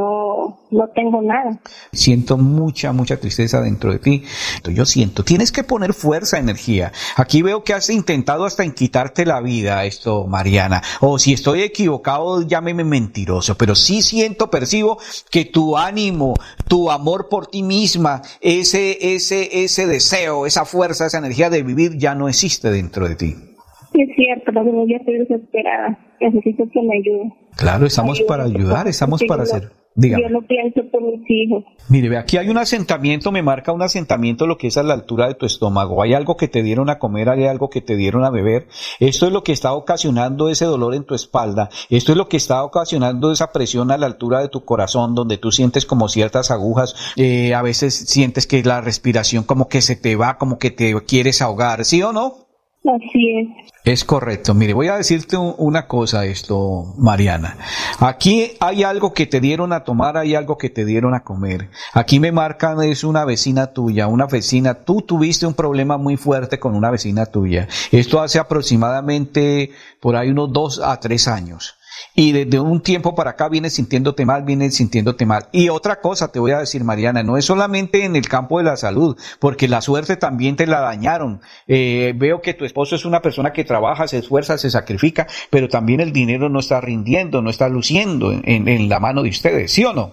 no, no tengo nada. Siento mucha, mucha tristeza dentro de ti. Yo siento, tienes que poner fuerza, energía. Aquí veo que has intentado hasta en quitarte la vida, esto, Mariana. O si estoy equivocado, llámeme mentiroso. Pero sí siento, percibo que tu ánimo, tu amor por ti misma, ese, ese, ese deseo, esa fuerza, esa energía de vivir ya no existe dentro de ti. Sí, es cierto, pero yo estoy desesperada. Necesito que me ayude. Claro, estamos Ayuda, para ayudar, estamos para yo hacer. Dígame. Yo lo pienso por mis hijos. Mire, ve, aquí hay un asentamiento, me marca un asentamiento lo que es a la altura de tu estómago. Hay algo que te dieron a comer, hay algo que te dieron a beber. Esto es lo que está ocasionando ese dolor en tu espalda. Esto es lo que está ocasionando esa presión a la altura de tu corazón, donde tú sientes como ciertas agujas. Eh, a veces sientes que la respiración como que se te va, como que te quieres ahogar, ¿sí o no? Así es. Es correcto. Mire, voy a decirte una cosa esto, Mariana. Aquí hay algo que te dieron a tomar, hay algo que te dieron a comer. Aquí me marcan, es una vecina tuya, una vecina. Tú tuviste un problema muy fuerte con una vecina tuya. Esto hace aproximadamente por ahí unos dos a tres años. Y desde un tiempo para acá vienes sintiéndote mal, vienes sintiéndote mal. Y otra cosa te voy a decir, Mariana, no es solamente en el campo de la salud, porque la suerte también te la dañaron. Eh, veo que tu esposo es una persona que trabaja, se esfuerza, se sacrifica, pero también el dinero no está rindiendo, no está luciendo en, en, en la mano de ustedes, ¿sí o no?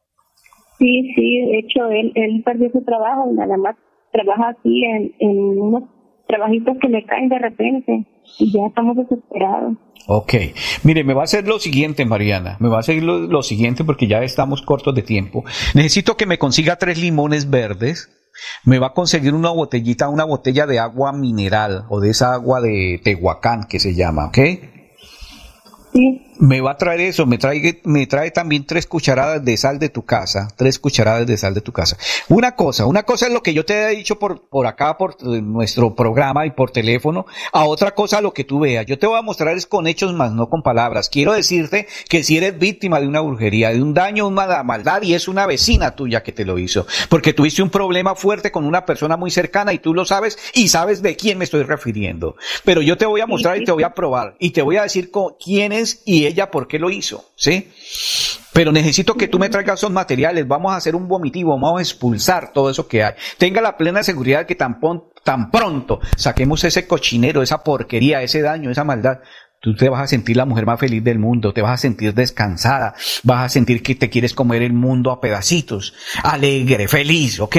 Sí, sí, de hecho él, él perdió su trabajo y nada más trabaja aquí en, en unos trabajitos que le caen de repente y ya estamos desesperados. Ok, mire, me va a hacer lo siguiente, Mariana, me va a hacer lo, lo siguiente porque ya estamos cortos de tiempo. Necesito que me consiga tres limones verdes, me va a conseguir una botellita, una botella de agua mineral o de esa agua de Tehuacán que se llama, ¿ok? Sí. me va a traer eso, me trae, me trae también tres cucharadas de sal de tu casa, tres cucharadas de sal de tu casa. Una cosa, una cosa es lo que yo te he dicho por, por acá, por nuestro programa y por teléfono, a otra cosa lo que tú veas. Yo te voy a mostrar es con hechos más no con palabras. Quiero decirte que si eres víctima de una brujería, de un daño, una maldad, y es una vecina tuya que te lo hizo, porque tuviste un problema fuerte con una persona muy cercana y tú lo sabes y sabes de quién me estoy refiriendo. Pero yo te voy a mostrar y te voy a probar y te voy a decir con quién es y ella por qué lo hizo, ¿sí? Pero necesito que tú me traigas esos materiales, vamos a hacer un vomitivo, vamos a expulsar todo eso que hay. Tenga la plena seguridad que tan, tan pronto saquemos ese cochinero, esa porquería, ese daño, esa maldad, tú te vas a sentir la mujer más feliz del mundo, te vas a sentir descansada, vas a sentir que te quieres comer el mundo a pedacitos, alegre, feliz, ¿ok?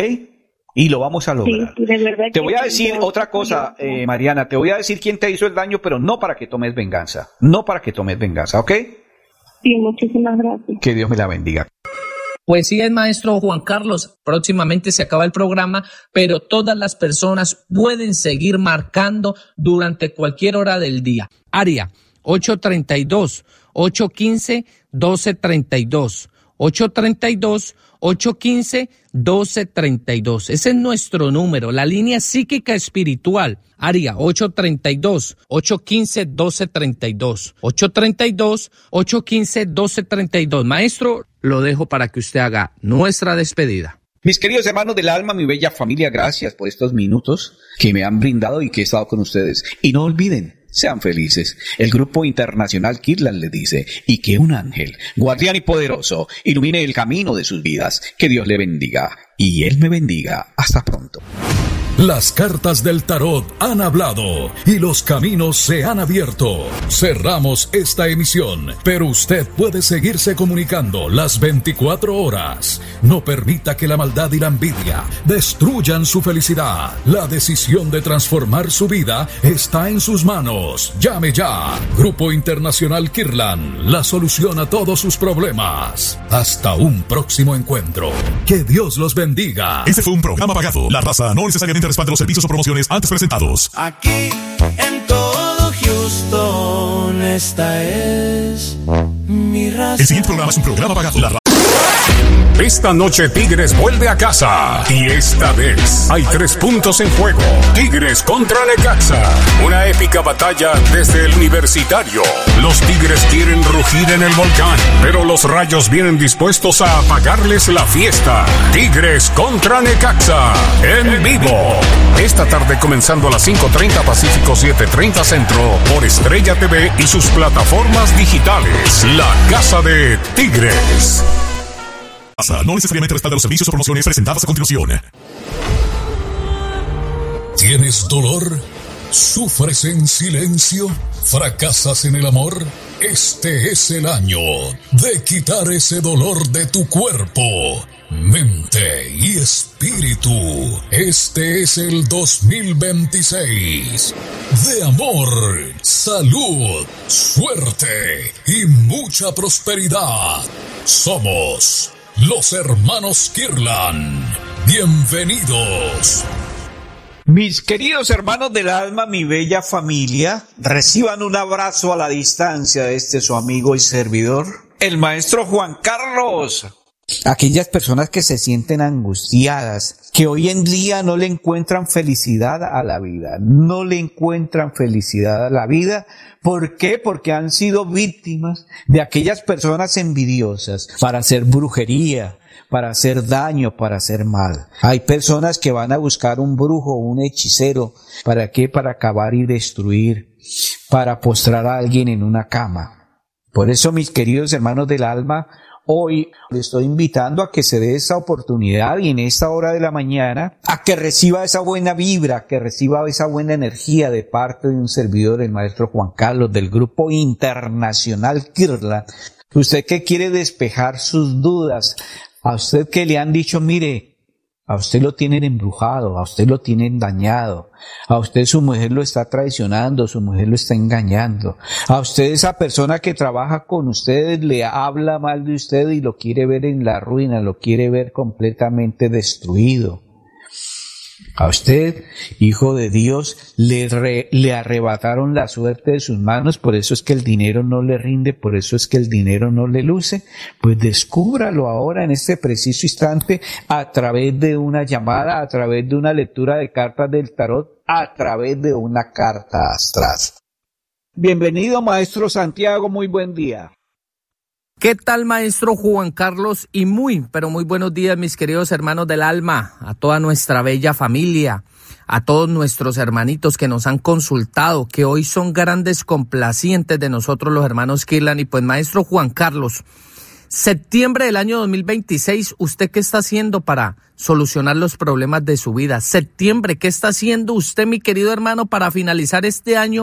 Y lo vamos a lograr. Sí, de verdad te voy a decir sí, otra cosa, eh, Mariana, te voy a decir quién te hizo el daño, pero no para que tomes venganza, no para que tomes venganza, ¿ok? Sí, muchísimas gracias. Que Dios me la bendiga. Pues sí, el maestro Juan Carlos, próximamente se acaba el programa, pero todas las personas pueden seguir marcando durante cualquier hora del día. Área ocho treinta y dos, ocho quince, doce treinta y dos. ocho treinta y dos, ocho quince, doce treinta y dos. Ese es nuestro número, la línea psíquica espiritual. Área ocho treinta y dos, ocho quince, doce treinta y dos. ocho treinta y dos, ocho quince, doce treinta y dos. Maestro, lo dejo para que usted haga nuestra despedida. Mis queridos hermanos del alma, mi bella familia, gracias por estos minutos que me han brindado y que he estado con ustedes. Y no olviden, sean felices. El Grupo Internacional Kirtland le dice, y que un ángel, guardián y poderoso, ilumine el camino de sus vidas. Que Dios le bendiga y Él me bendiga. Hasta pronto. Las cartas del tarot han hablado y los caminos se han abierto. Cerramos esta emisión, pero usted puede seguirse comunicando las veinticuatro horas. No permita que la maldad y la envidia destruyan su felicidad. La decisión de transformar su vida está en sus manos. Llame ya. Grupo Internacional Kirtland, la solución a todos sus problemas. Hasta un próximo encuentro. Que Dios los bendiga. Este fue un programa pagado. La raza no necesariamente respalda los servicios o promociones antes presentados. Aquí en todo Houston, esta es mi raza. El siguiente programa es un programa pagado. La raza. Esta noche Tigres vuelve a casa y esta vez hay tres puntos en juego. Tigres contra Necaxa, una épica batalla desde el Universitario. Los Tigres quieren rugir en el volcán, pero los Rayos vienen dispuestos a apagarles la fiesta. Tigres contra Necaxa, en vivo. Esta tarde comenzando a las cinco treinta Pacífico, siete treinta Centro, por Estrella T V y sus plataformas digitales. La Casa de Tigres. No necesariamente respalda los servicios o promociones presentadas a continuación. ¿Tienes dolor? ¿Sufres en silencio? ¿Fracasas en el amor? Este es el año de quitar ese dolor de tu cuerpo, mente y espíritu. Este es el dos mil veintiséis de amor, salud, suerte y mucha prosperidad. Somos los hermanos Kirtland. Bienvenidos. Mis queridos hermanos del alma, mi bella familia, reciban un abrazo a la distancia de este su amigo y servidor, el maestro Juan Carlos. Aquellas personas que se sienten angustiadas, que hoy en día no le encuentran felicidad a la vida, no le encuentran felicidad a la vida. ¿Por qué? Porque han sido víctimas de aquellas personas envidiosas para hacer brujería, para hacer daño, para hacer mal. Hay personas que van a buscar un brujo, un hechicero. ¿Para qué? Para acabar y destruir, para postrar a alguien en una cama. Por eso, mis queridos hermanos del alma, hoy le estoy invitando a que se dé esa oportunidad y en esta hora de la mañana a que reciba esa buena vibra, que reciba esa buena energía de parte de un servidor, el maestro Juan Carlos, del Grupo Internacional Kirtland. Usted que quiere despejar sus dudas, a usted que le han dicho, mire, a usted lo tienen embrujado, a usted lo tienen dañado, a usted su mujer lo está traicionando, su mujer lo está engañando, a usted esa persona que trabaja con ustedes le habla mal de usted y lo quiere ver en la ruina, lo quiere ver completamente destruido. A usted, hijo de Dios, le, re, le arrebataron la suerte de sus manos, por eso es que el dinero no le rinde, por eso es que el dinero no le luce. Pues descúbralo ahora en este preciso instante a través de una llamada, a través de una lectura de cartas del tarot, a través de una carta astral. Bienvenido, maestro Santiago, muy buen día. ¿Qué tal, maestro Juan Carlos? Y muy, pero muy buenos días, mis queridos hermanos del alma, a toda nuestra bella familia, a todos nuestros hermanitos que nos han consultado, que hoy son grandes complacientes de nosotros los hermanos Kirlan. Y pues, maestro Juan Carlos, septiembre del año dos mil veintiséis, ¿usted qué está haciendo para solucionar los problemas de su vida? Septiembre, ¿qué está haciendo usted, mi querido hermano, para finalizar este año